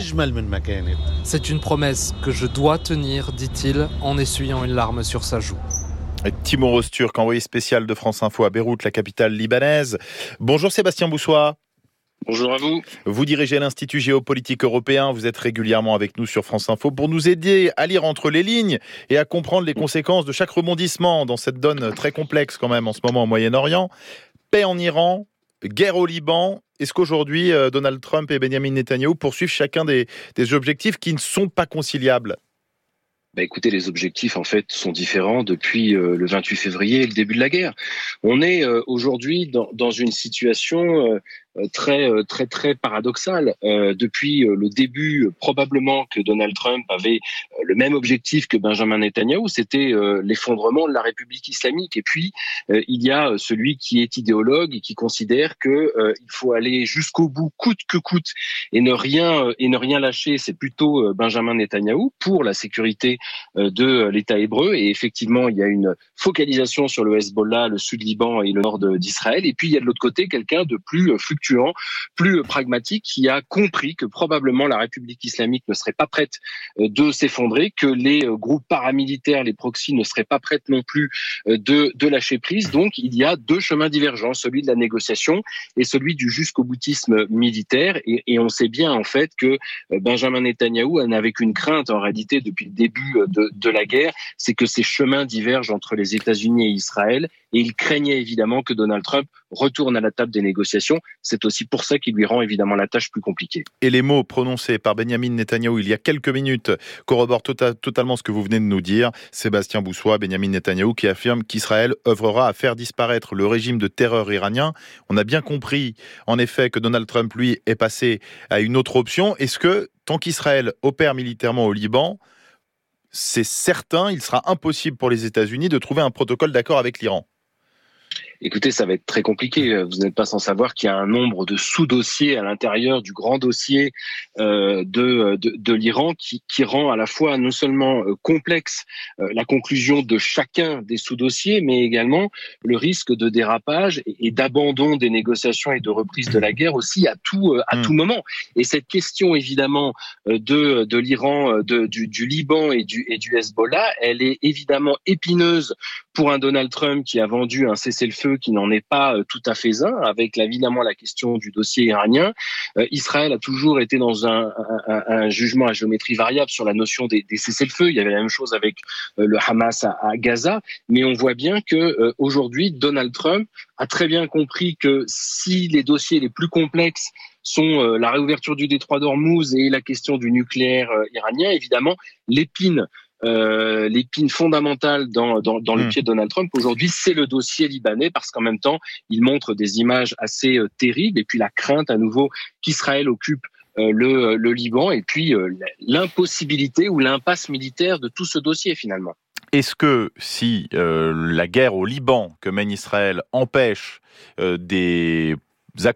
C'est une promesse que je dois tenir, dit-il, en essuyant une larme sur sa joue. Timo Rosturk, envoyé spécial de France Info à Beyrouth, la capitale libanaise. Bonjour Sébastien Boussois. Bonjour à vous. Vous dirigez l'Institut géopolitique européen, vous êtes régulièrement avec nous sur France Info pour nous aider à lire entre les lignes et à comprendre les conséquences de chaque rebondissement dans cette donne très complexe quand même en ce moment au Moyen-Orient. Paix en Iran, guerre au Liban. Est-ce qu'aujourd'hui Donald Trump et Benjamin Netanyahou poursuivent chacun des, des objectifs qui ne sont pas conciliables ? Bah écoutez, les objectifs en fait sont différents depuis euh, le vingt-huit février et le début de la guerre. On est euh, aujourd'hui dans, dans une situation euh, très très très paradoxale. Euh, depuis le début, euh, probablement que Donald Trump avait euh, le même objectif que Benjamin Netanyahou, c'était euh, l'effondrement de la République islamique. Et puis euh, il y a celui qui est idéologue et qui considère que euh, il faut aller jusqu'au bout, coûte que coûte, et ne rien euh, et ne rien lâcher. C'est plutôt euh, Benjamin Netanyahou pour la sécurité de l'État hébreu. Et effectivement, il y a une focalisation sur le Hezbollah, le sud Liban et le nord d'Israël. Et puis, il y a de l'autre côté quelqu'un de plus fluctuant, plus pragmatique, qui a compris que probablement la République islamique ne serait pas prête de s'effondrer, que les groupes paramilitaires, les proxys, ne seraient pas prêtes non plus de, de lâcher prise. Donc, il y a deux chemins divergents, celui de la négociation et celui du jusqu'au boutisme militaire. Et, et on sait bien, en fait, que Benjamin Netanyahou n'avait qu'une crainte, en réalité, depuis le début De, de la guerre, c'est que ces chemins divergent entre les États-Unis et Israël, et il craignait évidemment que Donald Trump retourne à la table des négociations. C'est aussi pour ça qu'il lui rend évidemment la tâche plus compliquée. Et les mots prononcés par Benjamin Netanyahou il y a quelques minutes corroborent tota- totalement ce que vous venez de nous dire. Sébastien Boussois, Benjamin Netanyahou qui affirme qu'Israël œuvrera à faire disparaître le régime de terreur iranien. On a bien compris en effet que Donald Trump, lui, est passé à une autre option. Est-ce que tant qu'Israël opère militairement au Liban, c'est certain, il sera impossible pour les États-Unis de trouver un protocole d'accord avec l'Iran? Écoutez, ça va être très compliqué. Vous n'êtes pas sans savoir qu'il y a un nombre de sous-dossiers à l'intérieur du grand dossier euh, de, de, de l'Iran qui, qui rend à la fois non seulement euh, complexe euh, la conclusion de chacun des sous-dossiers, mais également le risque de dérapage et, et d'abandon des négociations et de reprise de la guerre aussi à tout, euh, à mmh. tout moment. Et cette question, évidemment, euh, de, de l'Iran, de, du, du Liban et du, et du Hezbollah, elle est évidemment épineuse pour un Donald Trump qui a vendu un cessez-le-feu qui n'en est pas euh, tout à fait un, avec évidemment la question du dossier iranien. Euh, Israël a toujours été dans un, un, un jugement à géométrie variable sur la notion des, des cessez-le-feu. Il y avait la même chose avec euh, le Hamas à, à Gaza, mais on voit bien que euh, aujourd'hui Donald Trump a très bien compris que si les dossiers les plus complexes sont euh, la réouverture du détroit d'Ormuz et la question du nucléaire euh, iranien, évidemment, l'épine Euh, l'épine fondamentale dans, dans, dans mmh. le pied de Donald Trump aujourd'hui, c'est le dossier libanais, parce qu'en même temps, il montre des images assez euh, terribles, et puis la crainte à nouveau qu'Israël occupe euh, le, le Liban, et puis euh, l'impossibilité ou l'impasse militaire de tout ce dossier finalement. Est-ce que si euh, la guerre au Liban que mène Israël empêche euh, des accords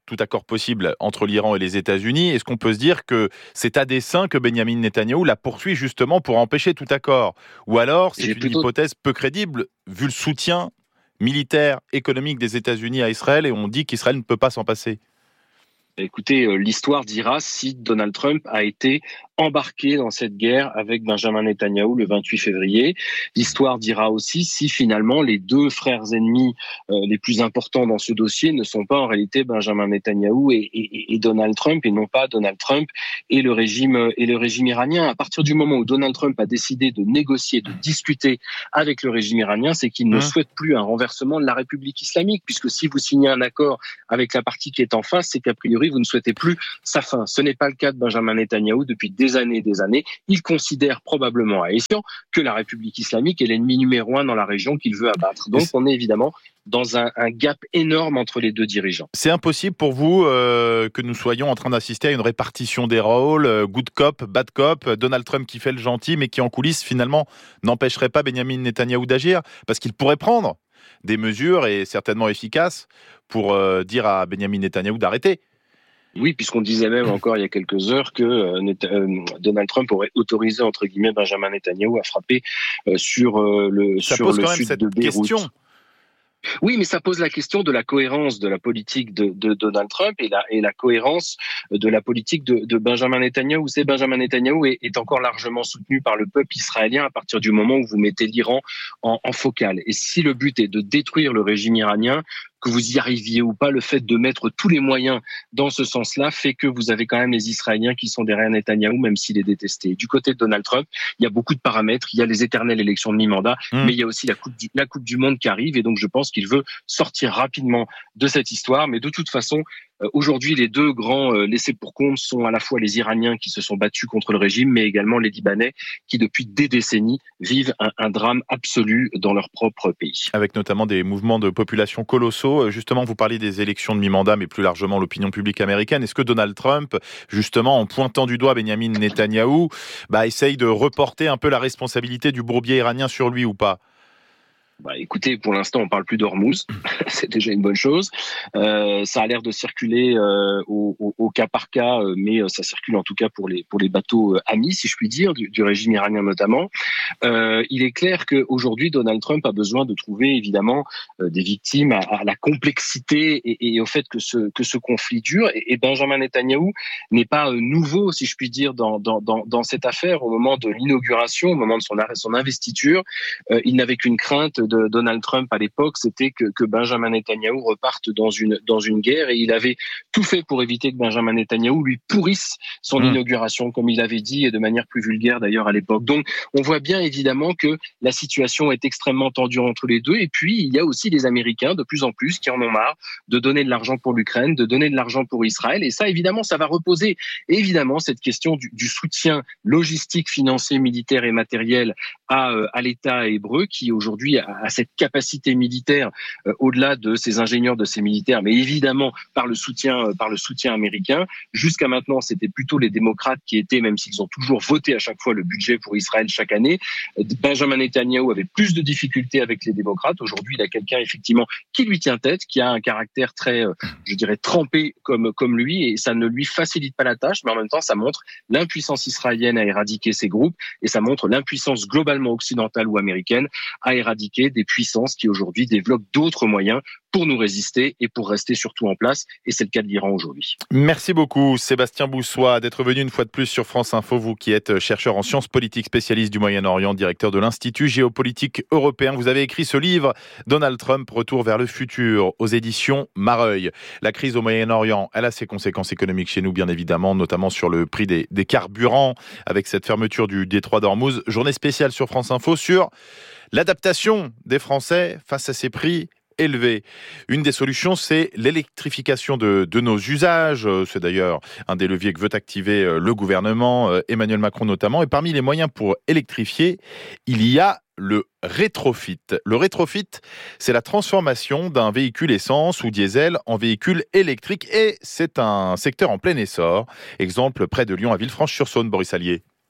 tout accord possible entre l'Iran et les États-Unis. Est-ce qu'on peut se dire que c'est à dessein que Benyamin Netanyahou la poursuit justement pour empêcher tout accord ? Ou alors, c'est J'ai une plutôt... hypothèse peu crédible, vu le soutien militaire, économique des États-Unis à Israël, et on dit qu'Israël ne peut pas s'en passer. Écoutez, euh, l'histoire dira si Donald Trump a été embarqué dans cette guerre avec Benjamin Netanyahou le vingt-huit février. L'histoire dira aussi si finalement les deux frères ennemis euh, les plus importants dans ce dossier ne sont pas en réalité Benjamin Netanyahou et, et, et Donald Trump, et non pas Donald Trump et le régime et le régime iranien. À partir du moment où Donald Trump a décidé de négocier, de discuter avec le régime iranien, c'est qu'il ne mmh. souhaite plus un renversement de la République islamique, puisque si vous signez un accord avec la partie qui est en face, c'est qu'a priori vous ne souhaitez plus sa fin. Ce n'est pas le cas de Benjamin Netanyahou depuis des années et des années. Il considère probablement à escient que la République islamique est l'ennemi numéro un dans la région qu'il veut abattre. Donc on est évidemment dans un, un gap énorme entre les deux dirigeants. C'est impossible pour vous euh, que nous soyons en train d'assister à une répartition des rôles, euh, good cop, bad cop, Donald Trump qui fait le gentil, mais qui en coulisses finalement n'empêcherait pas Benyamin Netanyahou d'agir, parce qu'il pourrait prendre des mesures, et certainement efficaces, pour euh, dire à Benyamin Netanyahou d'arrêter. Oui, puisqu'on disait même encore il y a quelques heures que euh, euh, Donald Trump aurait autorisé, entre guillemets, Benjamin Netanyahou à frapper euh, sur euh, le, Ça sur pose le quand même sud cette de Beyrouth. Question. Oui, mais ça pose la question de la cohérence de la politique de, de Donald Trump et la, et la cohérence de la politique de, de Benjamin Netanyahou. C'est Benjamin Netanyahou est, est encore largement soutenu par le peuple israélien à partir du moment où vous mettez l'Iran en, en focale. Et si le but est de détruire le régime iranien, que vous y arriviez ou pas, le fait de mettre tous les moyens dans ce sens-là fait que vous avez quand même les Israéliens qui sont derrière Netanyahou, même s'il est détesté. Et du côté de Donald Trump, il y a beaucoup de paramètres. Il y a les éternelles élections de mi-mandat, mmh. mais il y a aussi la coupe, du, la coupe du Monde qui arrive. Et donc, je pense qu'il veut sortir rapidement de cette histoire. Mais de toute façon, aujourd'hui, les deux grands laissés pour compte sont à la fois les Iraniens qui se sont battus contre le régime, mais également les Libanais qui, depuis des décennies, vivent un, un drame absolu dans leur propre pays. Avec notamment des mouvements de population colossaux. Justement, vous parlez des élections de mi-mandat, mais plus largement l'opinion publique américaine. Est-ce que Donald Trump, justement, en pointant du doigt Benyamin Netanyahou, bah, essaye de reporter un peu la responsabilité du bourbier iranien sur lui ou pas ? Bah, écoutez, pour l'instant, on parle plus d'Ormuz. C'est déjà une bonne chose. Euh, ça a l'air de circuler euh, au, au, au cas par cas, euh, mais ça circule en tout cas pour les pour les bateaux euh, amis, si je puis dire, du, du régime iranien notamment. Euh, il est clair qu'aujourd'hui, Donald Trump a besoin de trouver évidemment euh, des victimes à, à la complexité et, et au fait que ce que ce conflit dure. Et, et Benjamin Netanyahou n'est pas euh, nouveau, si je puis dire, dans dans dans, dans cette affaire. Au moment de l'inauguration, au moment de son son investiture, euh, il n'avait qu'une crainte de Donald Trump à l'époque, c'était que, que Benjamin Netanyahou reparte dans une dans une guerre, et il avait tout fait pour éviter que Benjamin Netanyahou lui pourrisse son mmh. inauguration, comme il avait dit, et de manière plus vulgaire d'ailleurs à l'époque. Donc on voit bien évidemment que la situation est extrêmement tendue entre les deux, et puis il y a aussi les Américains de plus en plus qui en ont marre de donner de l'argent pour l'Ukraine, de donner de l'argent pour Israël, et ça évidemment ça va reposer évidemment cette question du, du soutien logistique, financier, militaire et matériel à, à l'État hébreu qui aujourd'hui a à cette capacité militaire euh, au-delà de ses ingénieurs, de ses militaires, mais évidemment par le soutien, euh, par le soutien américain. Jusqu'à maintenant, c'était plutôt les démocrates qui étaient, même s'ils ont toujours voté à chaque fois le budget pour Israël chaque année. Benjamin Netanyahou avait plus de difficultés avec les démocrates. Aujourd'hui, il a quelqu'un effectivement qui lui tient tête, qui a un caractère très, euh, je dirais, trempé comme comme lui, et ça ne lui facilite pas la tâche, mais en même temps, ça montre l'impuissance israélienne à éradiquer ces groupes, et ça montre l'impuissance globalement occidentale ou américaine à éradiquer des puissances qui aujourd'hui développent d'autres moyens pour nous résister et pour rester surtout en place, et c'est le cas de l'Iran aujourd'hui. Merci beaucoup Sébastien Boussois d'être venu une fois de plus sur France Info, vous qui êtes chercheur en sciences politiques, spécialiste du Moyen-Orient, directeur de l'Institut géopolitique européen. Vous avez écrit ce livre, Donald Trump, Retour vers le futur, aux éditions Mareuil. La crise au Moyen-Orient, elle a ses conséquences économiques chez nous bien évidemment, notamment sur le prix des, des carburants, avec cette fermeture du détroit d'Ormuz. Journée spéciale sur France Info sur l'adaptation des Français face à ces prix élevés. Une des solutions, c'est l'électrification de, de nos usages. C'est d'ailleurs un des leviers que veut activer le gouvernement, Emmanuel Macron notamment. Et parmi les moyens pour électrifier, il y a le rétrofit. Le rétrofit, c'est la transformation d'un véhicule essence ou diesel en véhicule électrique, et c'est un secteur en plein essor. Exemple près de Lyon à Villefranche-sur-Saône, Boris Allier.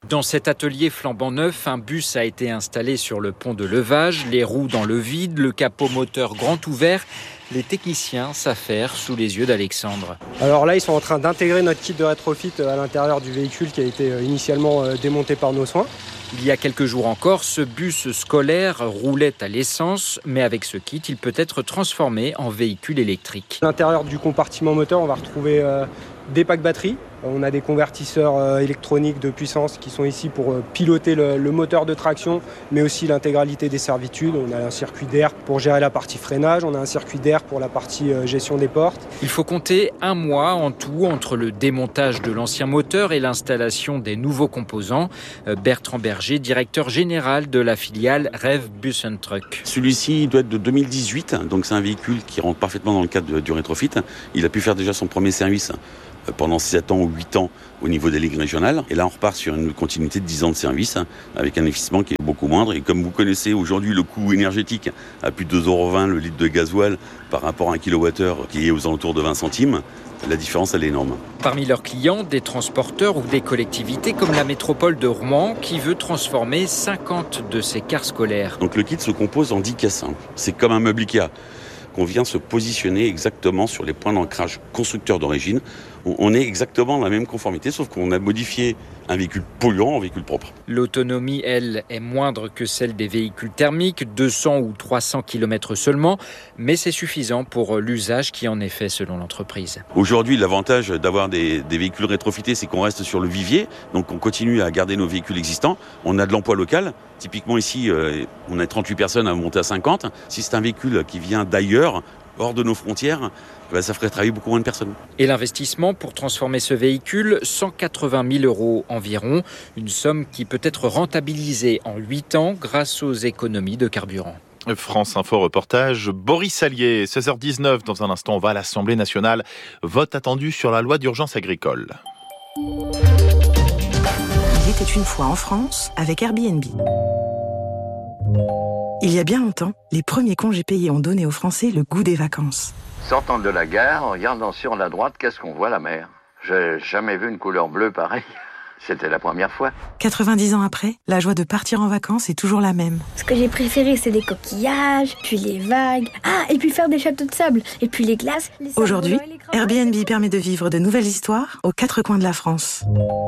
Dans cet atelier flambant neuf, un bus a été installé sur le pont de levage, les roues dans le vide, le capot moteur grand ouvert. Les techniciens s'affairent sous les yeux d'Alexandre. Alors là, ils sont en train d'intégrer notre kit de rétrofit à l'intérieur du véhicule qui a été initialement démonté par nos soins. Il y a quelques jours encore, ce bus scolaire roulait à l'essence, mais avec ce kit, il peut être transformé en véhicule électrique. À l'intérieur du compartiment moteur, on va retrouver euh, des packs batteries. On a des convertisseurs euh, électroniques de puissance qui sont ici pour euh, piloter le, le moteur de traction, mais aussi l'intégralité des servitudes. On a un circuit d'air pour gérer la partie freinage, on a un circuit d'air pour la partie euh, gestion des portes. Il faut compter un mois en tout entre le démontage de l'ancien moteur et l'installation des nouveaux composants. Euh, Bertrand Berger, directeur général de la filiale Rêve Bus and Truck. Celui-ci doit être de deux mille dix-huit, donc c'est un véhicule qui rentre parfaitement dans le cadre de, du rétrofit. Il a pu faire déjà son premier service pendant sept ans ou huit ans au niveau des ligues régionales. Et là, on repart sur une continuité de dix ans de service avec un investissement qui est beaucoup moindre. Et comme vous connaissez aujourd'hui le coût énergétique à plus de deux euros vingt le litre de gasoil par rapport à un kilowattheure qui est aux alentours de vingt centimes, la différence, elle est énorme. Parmi leurs clients, des transporteurs ou des collectivités comme la métropole de Rouen qui veut transformer cinquante de ses cars scolaires. Donc le kit se compose en dix caisses. C'est comme un meuble Ikea. On vient se positionner exactement sur les points d'ancrage constructeurs d'origine. On est exactement dans la même conformité, sauf qu'on a modifié un véhicule polluant en véhicule propre. L'autonomie, elle, est moindre que celle des véhicules thermiques, deux cents ou trois cents kilomètres seulement, mais c'est suffisant pour l'usage qui en est fait selon l'entreprise. Aujourd'hui, l'avantage d'avoir des, des véhicules rétrofités, c'est qu'on reste sur le vivier, donc on continue à garder nos véhicules existants. On a de l'emploi local. Typiquement ici, euh, on a trente-huit personnes à monter à cinquante. Si c'est un véhicule qui vient d'ailleurs, hors de nos frontières, ben ça ferait travailler beaucoup moins de personnes. Et l'investissement pour transformer ce véhicule, cent quatre-vingt mille euros environ, une somme qui peut être rentabilisée en huit ans grâce aux économies de carburant. France Info reportage, Boris Allier, seize heures dix-neuf. Dans un instant, on va à l'Assemblée nationale. Vote attendu sur la loi d'urgence agricole. Il était une fois en France avec Airbnb. Il y a bien longtemps, les premiers congés payés ont donné aux Français le goût des vacances. Sortant de la gare, en regardant sur la droite, qu'est-ce qu'on voit? La mer. J'ai jamais vu une couleur bleue pareille. C'était la première fois. quatre-vingt-dix ans après, la joie de partir en vacances est toujours la même. Ce que j'ai préféré, c'est les coquillages, puis les vagues. Ah, et puis faire des châteaux de sable, et puis les glaces. Les Aujourd'hui, Airbnb permet de vivre de nouvelles histoires aux quatre coins de la France.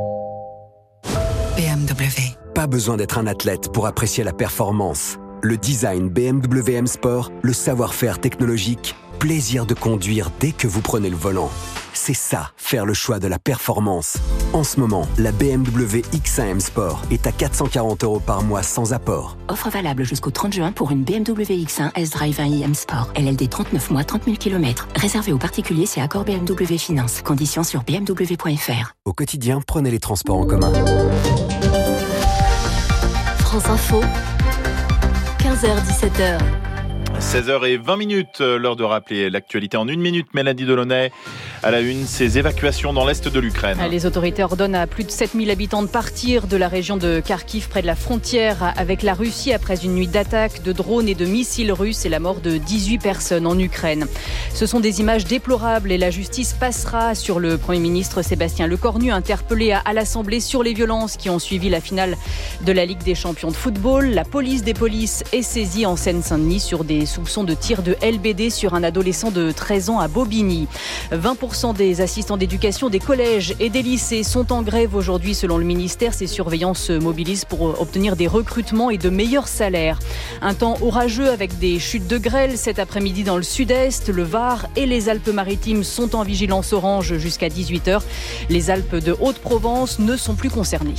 B M W. Pas besoin d'être un athlète pour apprécier la performance. Le design B M W M Sport, le savoir-faire technologique, plaisir de conduire dès que vous prenez le volant. C'est ça, faire le choix de la performance. En ce moment, la B M W X un M Sport est à quatre cent quarante euros par mois sans apport. Offre valable jusqu'au trente juin pour une B M W X un S-Drive un i M Sport. L L D trente-neuf mois, trente mille kilomètres. Réservé aux particuliers, c'est accord B M W Finance. Conditions sur b m w point f r. Au quotidien, prenez les transports en commun. France Info, quinze heures dix-sept heures. seize heures vingt minutes, l'heure de rappeler l'actualité en une minute. Mélanie Delaunay, à la une, ces évacuations dans l'est de l'Ukraine. Les autorités ordonnent à plus de sept mille habitants de partir de la région de Kharkiv, près de la frontière avec la Russie, après une nuit d'attaques, de drones et de missiles russes et la mort de dix-huit personnes en Ukraine. Ce sont des images déplorables et la justice passera sur le Premier ministre Sébastien Lecornu, interpellé à l'Assemblée sur les violences qui ont suivi la finale de la Ligue des champions de football. La police des polices est saisie en Seine-Saint-Denis sur des soupçons de tir de L B D sur un adolescent de treize ans à Bobigny. vingt pour cent des assistants d'éducation des collèges et des lycées sont en grève aujourd'hui selon le ministère. Ces surveillants se mobilisent pour obtenir des recrutements et de meilleurs salaires. Un temps orageux avec des chutes de grêle cet après-midi dans le sud-est. Le Var et les Alpes-Maritimes sont en vigilance orange jusqu'à dix-huit heures. Les Alpes de Haute-Provence ne sont plus concernées.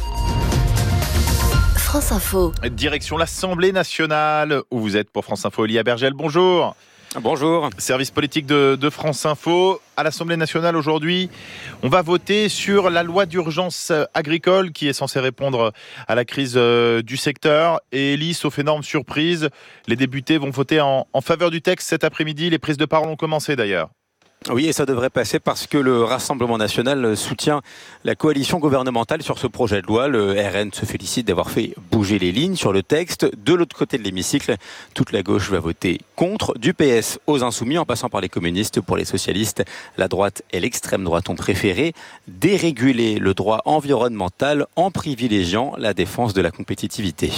France Info. Direction l'Assemblée nationale, où vous êtes pour France Info. Elia Bergel, bonjour. Bonjour. Service politique de, de France Info. À l'Assemblée nationale aujourd'hui, on va voter sur la loi d'urgence agricole qui est censée répondre à la crise du secteur. Et Elie, sauf énorme surprise, les députés vont voter en, en faveur du texte cet après-midi. Les prises de parole ont commencé d'ailleurs. Oui, et ça devrait passer parce que le Rassemblement national soutient la coalition gouvernementale sur ce projet de loi. Le R N se félicite d'avoir fait bouger les lignes sur le texte. De l'autre côté de l'hémicycle, toute la gauche va voter contre, du P S aux Insoumis, en passant par les communistes. Pour les socialistes, la droite et l'extrême droite ont préféré déréguler le droit environnemental en privilégiant la défense de la compétitivité.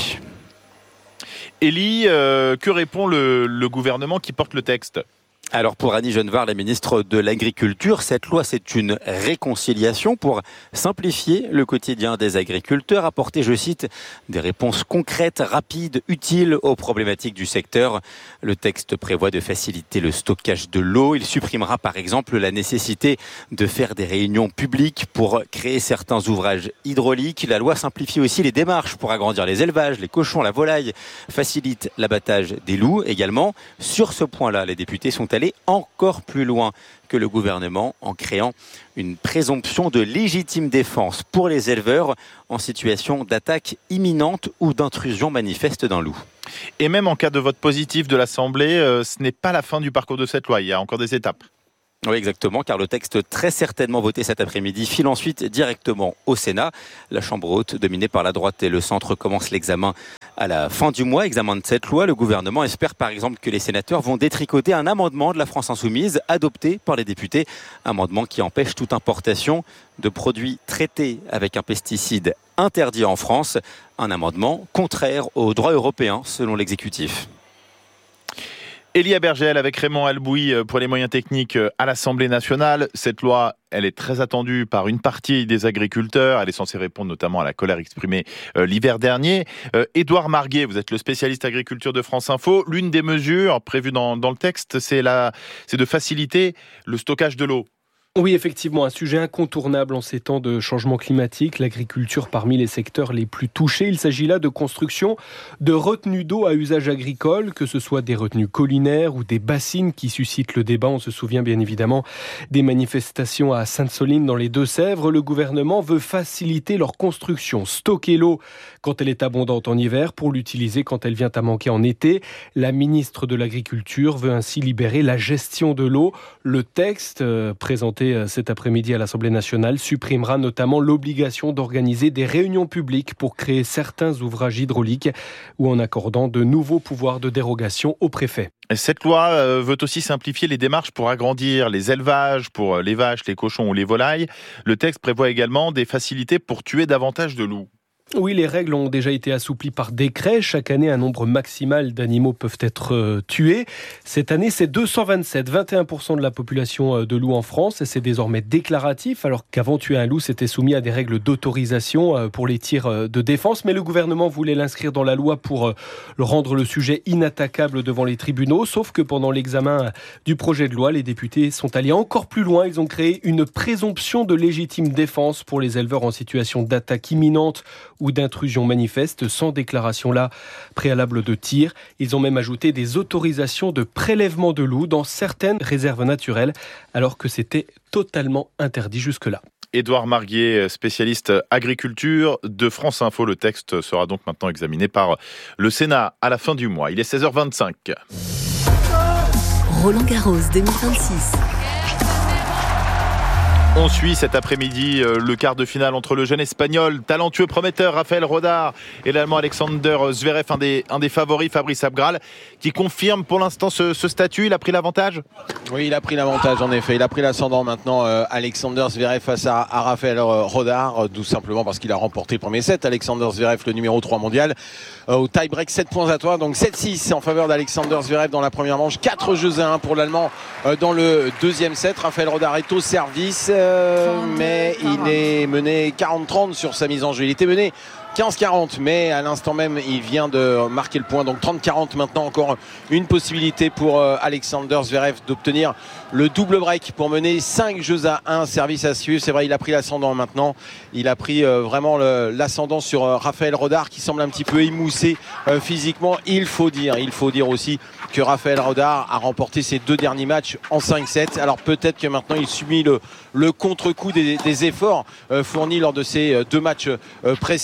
Élie, euh, que répond le, le gouvernement qui porte le texte ? Alors pour Annie Genevard, la ministre de l'Agriculture, cette loi c'est une réconciliation pour simplifier le quotidien des agriculteurs, apporter, je cite, des réponses concrètes, rapides, utiles aux problématiques du secteur. Le texte prévoit de faciliter le stockage de l'eau. Il supprimera par exemple la nécessité de faire des réunions publiques pour créer certains ouvrages hydrauliques. La loi simplifie aussi les démarches pour agrandir les élevages, les cochons, la volaille, facilite l'abattage des loups également. Sur ce point-là, les députés sont aller encore plus loin que le gouvernement en créant une présomption de légitime défense pour les éleveurs en situation d'attaque imminente ou d'intrusion manifeste d'un loup. Et même en cas de vote positif de l'Assemblée, euh, ce n'est pas la fin du parcours de cette loi, il y a encore des étapes. Oui, exactement, car le texte très certainement voté cet après-midi file ensuite directement au Sénat. La Chambre haute, dominée par la droite et le centre, commence l'examen à la fin du mois. Examen de cette loi, le gouvernement espère par exemple que les sénateurs vont détricoter un amendement de la France Insoumise adopté par les députés. Amendement qui empêche toute importation de produits traités avec un pesticide interdit en France. Un amendement contraire au droit européen selon l'exécutif. Élie Abergel avec Raymond Albouy pour les moyens techniques à l'Assemblée nationale. Cette loi, elle est très attendue par une partie des agriculteurs. Elle est censée répondre notamment à la colère exprimée euh, l'hiver dernier. Euh, Édouard Marguet, vous êtes le spécialiste agriculture de France Info. L'une des mesures prévues dans, dans le texte, c'est, la, c'est de faciliter le stockage de l'eau. Oui, effectivement, un sujet incontournable en ces temps de changement climatique. L'agriculture parmi les secteurs les plus touchés. Il s'agit là de construction de retenues d'eau à usage agricole, que ce soit des retenues collinaires ou des bassines qui suscitent le débat. On se souvient bien évidemment des manifestations à Sainte-Soline dans les Deux-Sèvres. Le gouvernement veut faciliter leur construction, stocker l'eau quand elle est abondante en hiver pour l'utiliser quand elle vient à manquer en été. La ministre de l'Agriculture veut ainsi libérer la gestion de l'eau. Le texte euh, présenté cet après-midi à l'Assemblée nationale supprimera notamment l'obligation d'organiser des réunions publiques pour créer certains ouvrages hydrauliques ou en accordant de nouveaux pouvoirs de dérogation au préfet. Cette loi veut aussi simplifier les démarches pour agrandir les élevages, pour les vaches, les cochons ou les volailles. Le texte prévoit également des facilités pour tuer davantage de loups. Oui, les règles ont déjà été assouplies par décret. Chaque année, un nombre maximal d'animaux peuvent être euh, tués. Cette année, c'est deux cent vingt-sept, vingt et un pour cent de la population de loups en France. Et c'est désormais déclaratif, alors qu'avant, tuer un loup, c'était soumis à des règles d'autorisation euh, pour les tirs euh, de défense. Mais le gouvernement voulait l'inscrire dans la loi pour euh, rendre le sujet inattaquable devant les tribunaux. Sauf que pendant l'examen du projet de loi, les députés sont allés encore plus loin. Ils ont créé une présomption de légitime défense pour les éleveurs en situation d'attaque imminente ou d'intrusion manifeste sans déclaration là préalable de tir. Ils ont même ajouté des autorisations de prélèvement de loups dans certaines réserves naturelles alors que c'était totalement interdit jusque-là. Édouard Marguet, spécialiste agriculture de France Info. Le texte sera donc maintenant examiné par le Sénat à la fin du mois. Il est seize heures vingt-cinq. Roland Garros deux mille vingt-six. On suit cet après-midi le quart de finale entre le jeune espagnol talentueux prometteur Rafael Rodar et l'allemand Alexander Zverev, un des, un des favoris, Fabrice Abgral, qui confirme pour l'instant ce, ce statut. Il a pris l'avantage ? Oui, il a pris l'avantage en effet. Il a pris l'ascendant maintenant, euh, Alexander Zverev face à, à Rafael Rodar, euh, tout simplement parce qu'il a remporté le premier set. Alexander Zverev, le numéro trois mondial, euh, au tie-break sept points à toi, donc sept six en faveur d'Alexander Zverev dans la première manche. quatre jeux à un pour l'allemand euh, dans le deuxième set. Rafael Rodar est au service. Euh, mais il est mené quarante trente sur sa mise en jeu. Il était mené quinze quarante, mais à l'instant même il vient de marquer le point, donc trente quarante maintenant. Encore une possibilité pour Alexander Zverev d'obtenir le double break pour mener cinq jeux à un, service à suivre. C'est vrai, il a pris l'ascendant maintenant, il a pris vraiment le, l'ascendant sur Rafael Rodar qui semble un petit peu émoussé euh, physiquement. Il faut dire, il faut dire aussi que Rafael Rodar a remporté ses deux derniers matchs en cinq sept. Alors peut-être que maintenant il subit le, le contre-coup des, des efforts euh, fournis lors de ces deux matchs euh, précédents, mais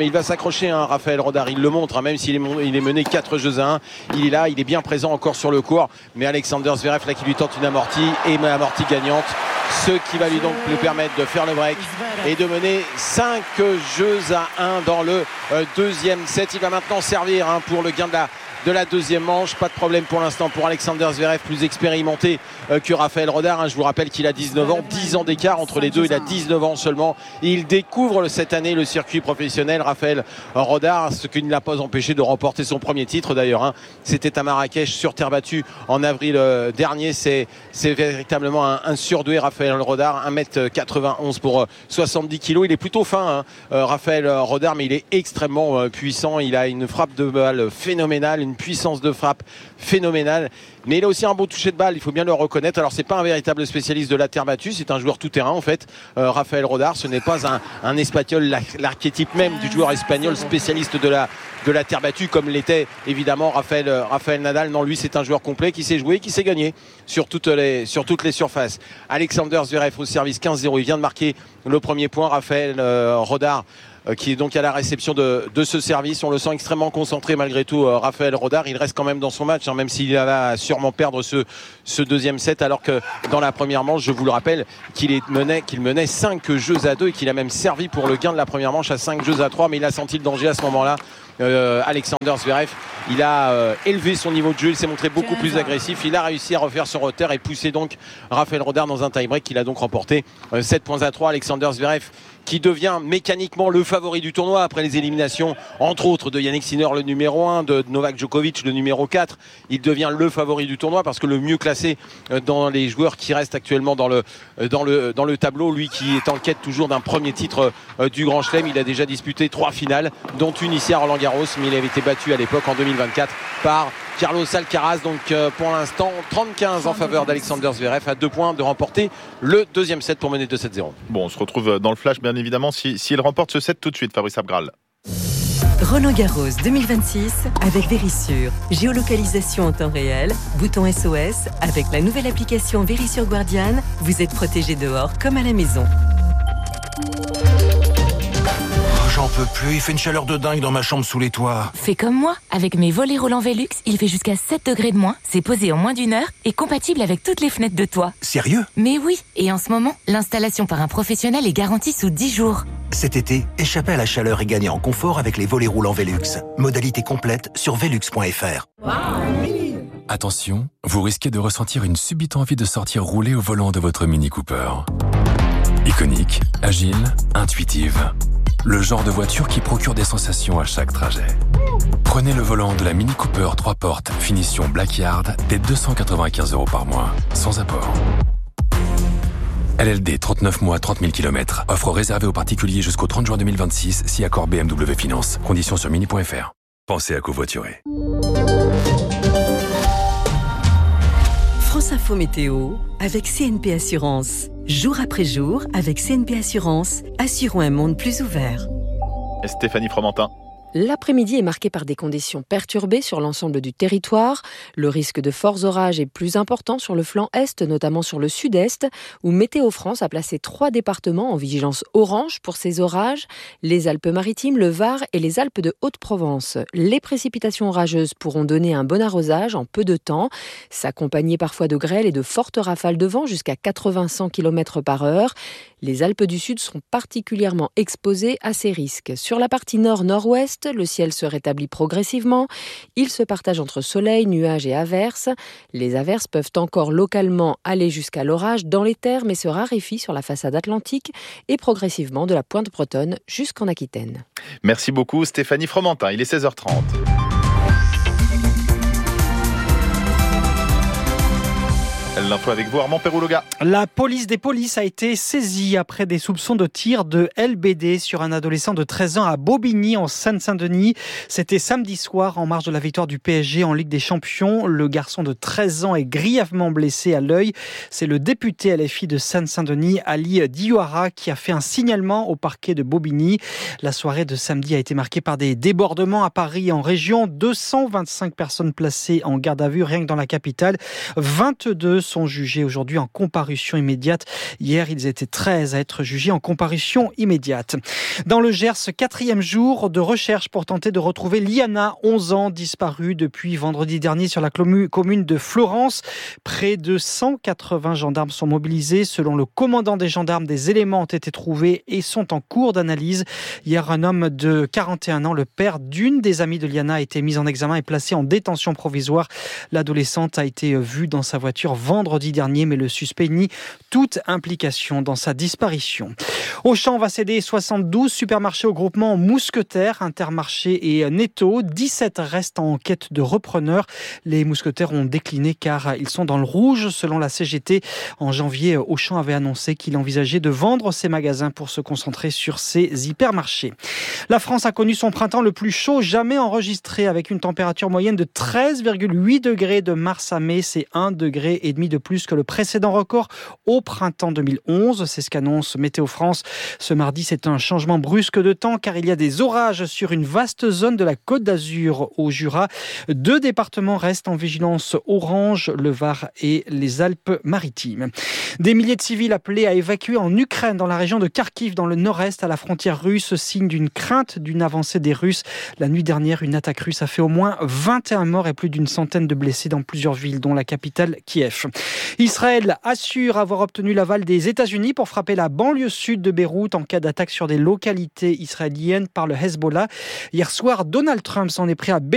il va s'accrocher, hein, Raphaël Rodard, il le montre, hein, même s'il est, il est mené quatre jeux à un, il est là, il est bien présent encore sur le court, mais Alexander Zverev là qui lui tente une amortie, et une amortie gagnante, ce qui va lui donc lui permettre de faire le break et de mener cinq jeux à un dans le euh, deuxième set. Il va maintenant servir, hein, pour le gain de la de la deuxième manche. Pas de problème pour l'instant pour Alexander Zverev, plus expérimenté euh, que Raphaël Rodard, hein. Je vous rappelle qu'il a dix-neuf ans, dix ans d'écart entre les deux, il a dix-neuf ans seulement et il découvre cette année le circuit professionnel. Raphaël Rodard, ce qui ne l'a pas empêché de remporter son premier titre d'ailleurs, hein. C'était à Marrakech sur terre battue en avril euh, dernier. C'est, c'est véritablement un, un surdoué, Raphaël Rodard, un mètre quatre-vingt-onze pour euh, soixante-dix kilos. Il est plutôt fin, hein, euh, Raphaël Rodard, mais il est extrêmement euh, puissant. Il a une frappe de balle phénoménale, une puissance de frappe phénoménale, mais il a aussi un beau toucher de balle, il faut bien le reconnaître. Alors c'est pas un véritable spécialiste de la terre battue, c'est un joueur tout-terrain en fait, euh, Raphaël Rodard. Ce n'est pas un, un espagnol, l'archétype même du joueur espagnol spécialiste de la, de la terre battue, comme l'était évidemment Raphaël, Raphaël Nadal. Non, lui c'est un joueur complet qui sait jouer, qui sait gagner sur toutes les, sur toutes les surfaces. Alexander Zverev au service quinze zéro, il vient de marquer le premier point. Raphaël euh, Rodard qui est donc à la réception de, de ce service. On le sent extrêmement concentré malgré tout, euh, Raphaël Rodard. Il reste quand même dans son match, hein, même s'il va sûrement perdre ce, ce deuxième set, alors que dans la première manche, je vous le rappelle, qu'il est menait, qu'il menait cinq jeux à deux et qu'il a même servi pour le gain de la première manche à cinq jeux à trois, mais il a senti le danger à ce moment-là. Euh, Alexander Zverev, il a euh, élevé son niveau de jeu, il s'est montré beaucoup plus agressif, il a réussi à refaire son retard et pousser donc Raphaël Rodard dans un tie-break qu'il a donc remporté euh, sept points à trois. Alexander Zverev qui devient mécaniquement le favori du tournoi après les éliminations, entre autres de Yannick Sinner le numéro un, de Novak Djokovic le numéro quatre. Il devient le favori du tournoi parce que le mieux classé dans les joueurs qui restent actuellement dans le, dans le, dans le tableau, lui qui est en quête toujours d'un premier titre du Grand Chelem. Il a déjà disputé trois finales, dont une ici à Roland-Garros, mais il avait été battu à l'époque en deux mille vingt-quatre par Carlos Alcaraz. Donc euh, pour l'instant trente quinze en faveur d'Alexander Zverev, à deux points de remporter le deuxième set pour mener deux sept zéro. Bon, on se retrouve dans le flash bien évidemment s'il si, si remporte ce set tout de suite, Fabrice Abgral. Roland-Garros deux mille vingt-six avec Verisure. Géolocalisation en temps réel, bouton S O S. Avec la nouvelle application Verisure Guardian, vous êtes protégé dehors comme à la maison. J'en peux plus, il fait une chaleur de dingue dans ma chambre sous les toits. Fais comme moi, avec mes volets roulants Velux, il fait jusqu'à sept degrés de moins, c'est posé en moins d'une heure et compatible avec toutes les fenêtres de toit. Sérieux ? Mais oui, et en ce moment, l'installation par un professionnel est garantie sous dix jours. Cet été, échappez à la chaleur et gagnez en confort avec les volets roulants Velux. Modalité complète sur velux point f r. Attention, vous risquez de ressentir une subite envie de sortir rouler au volant de votre Mini Cooper. Iconique, agile, intuitive. Le genre de voiture qui procure des sensations à chaque trajet. Prenez le volant de la Mini Cooper trois portes, finition Blackyard, dès deux cent quatre-vingt-quinze euros par mois, sans apport. L L D, trente-neuf mois, trente mille kilomètres. Offre réservée aux particuliers jusqu'au trente juin deux mille vingt-six, si accord B M W Finance. Conditions sur mini point f r. Pensez à covoiturer. France Info Météo avec C N P Assurance. Jour après jour, avec C N P Assurance, assurons un monde plus ouvert. Stéphanie Fromentin. L'après-midi est marqué par des conditions perturbées sur l'ensemble du territoire. Le risque de forts orages est plus important sur le flanc est, notamment sur le sud-est, où Météo France a placé trois départements en vigilance orange pour ces orages, les Alpes-Maritimes, le Var et les Alpes de Haute-Provence. Les précipitations orageuses pourront donner un bon arrosage en peu de temps, s'accompagner parfois de grêle et de fortes rafales de vent jusqu'à quatre-vingts à cent kilomètres par heure. Les Alpes du Sud sont particulièrement exposées à ces risques. Sur la partie nord-nord-ouest, le ciel se rétablit progressivement. Il se partage entre soleil, nuages et averses. Les averses peuvent encore localement aller jusqu'à l'orage dans les terres, mais se raréfient sur la façade atlantique et progressivement de la pointe bretonne jusqu'en Aquitaine. Merci beaucoup Stéphanie Fromentin, il est seize heures trente. L'info avec vous, Armand Perrouloga. La police des polices a été saisie après des soupçons de tir de L B D sur un adolescent de treize ans à Bobigny, en Seine-Saint-Denis. C'était samedi soir, en marge de la victoire du P S G en Ligue des Champions. Le garçon de treize ans est grièvement blessé à l'œil. C'est le député L F I de Seine-Saint-Denis, Ali Diouara, qui a fait un signalement au parquet de Bobigny. La soirée de samedi a été marquée par des débordements à Paris et en région. deux cent vingt-cinq personnes placées en garde à vue rien que dans la capitale. vingt-deux sont jugés aujourd'hui en comparution immédiate. Hier, ils étaient treize à être jugés en comparution immédiate. Dans le Gers, quatrième jour de recherche pour tenter de retrouver Liana, onze ans, disparue depuis vendredi dernier sur la commune de Florence. Près de cent quatre-vingts gendarmes sont mobilisés. Selon le commandant des gendarmes, des éléments ont été trouvés et sont en cours d'analyse. Hier, un homme de quarante et un ans, le père d'une des amies de Liana, a été mis en examen et placé en détention provisoire. L'adolescente a été vue dans sa voiture vendredi dernier, mais le suspect nie toute implication dans sa disparition. Auchan va céder soixante-douze supermarchés au groupement Mousquetaires, Intermarché et Netto. dix-sept restent en quête de repreneurs. Les Mousquetaires ont décliné car ils sont dans le rouge selon la C G T. En janvier, Auchan avait annoncé qu'il envisageait de vendre ses magasins pour se concentrer sur ses hypermarchés. La France a connu son printemps le plus chaud jamais enregistré avec une température moyenne de treize virgule huit degrés de mars à mai. C'est un degré et demi de plus que le précédent record au printemps deux mille onze. C'est ce qu'annonce Météo France. Ce mardi, c'est un changement brusque de temps car il y a des orages sur une vaste zone de la Côte d'Azur au Jura. Deux départements restent en vigilance orange, le Var et les Alpes-Maritimes. Des milliers de civils appelés à évacuer en Ukraine, dans la région de Kharkiv, dans le nord-est, à la frontière russe, signe d'une crainte d'une avancée des Russes. La nuit dernière, une attaque russe a fait au moins vingt et un morts et plus d'une centaine de blessés dans plusieurs villes, dont la capitale Kiev. Israël assure avoir obtenu l'aval des États-Unis pour frapper la banlieue sud de Beyrouth en cas d'attaque sur des localités israéliennes par le Hezbollah. Hier soir, Donald Trump s'en est pris à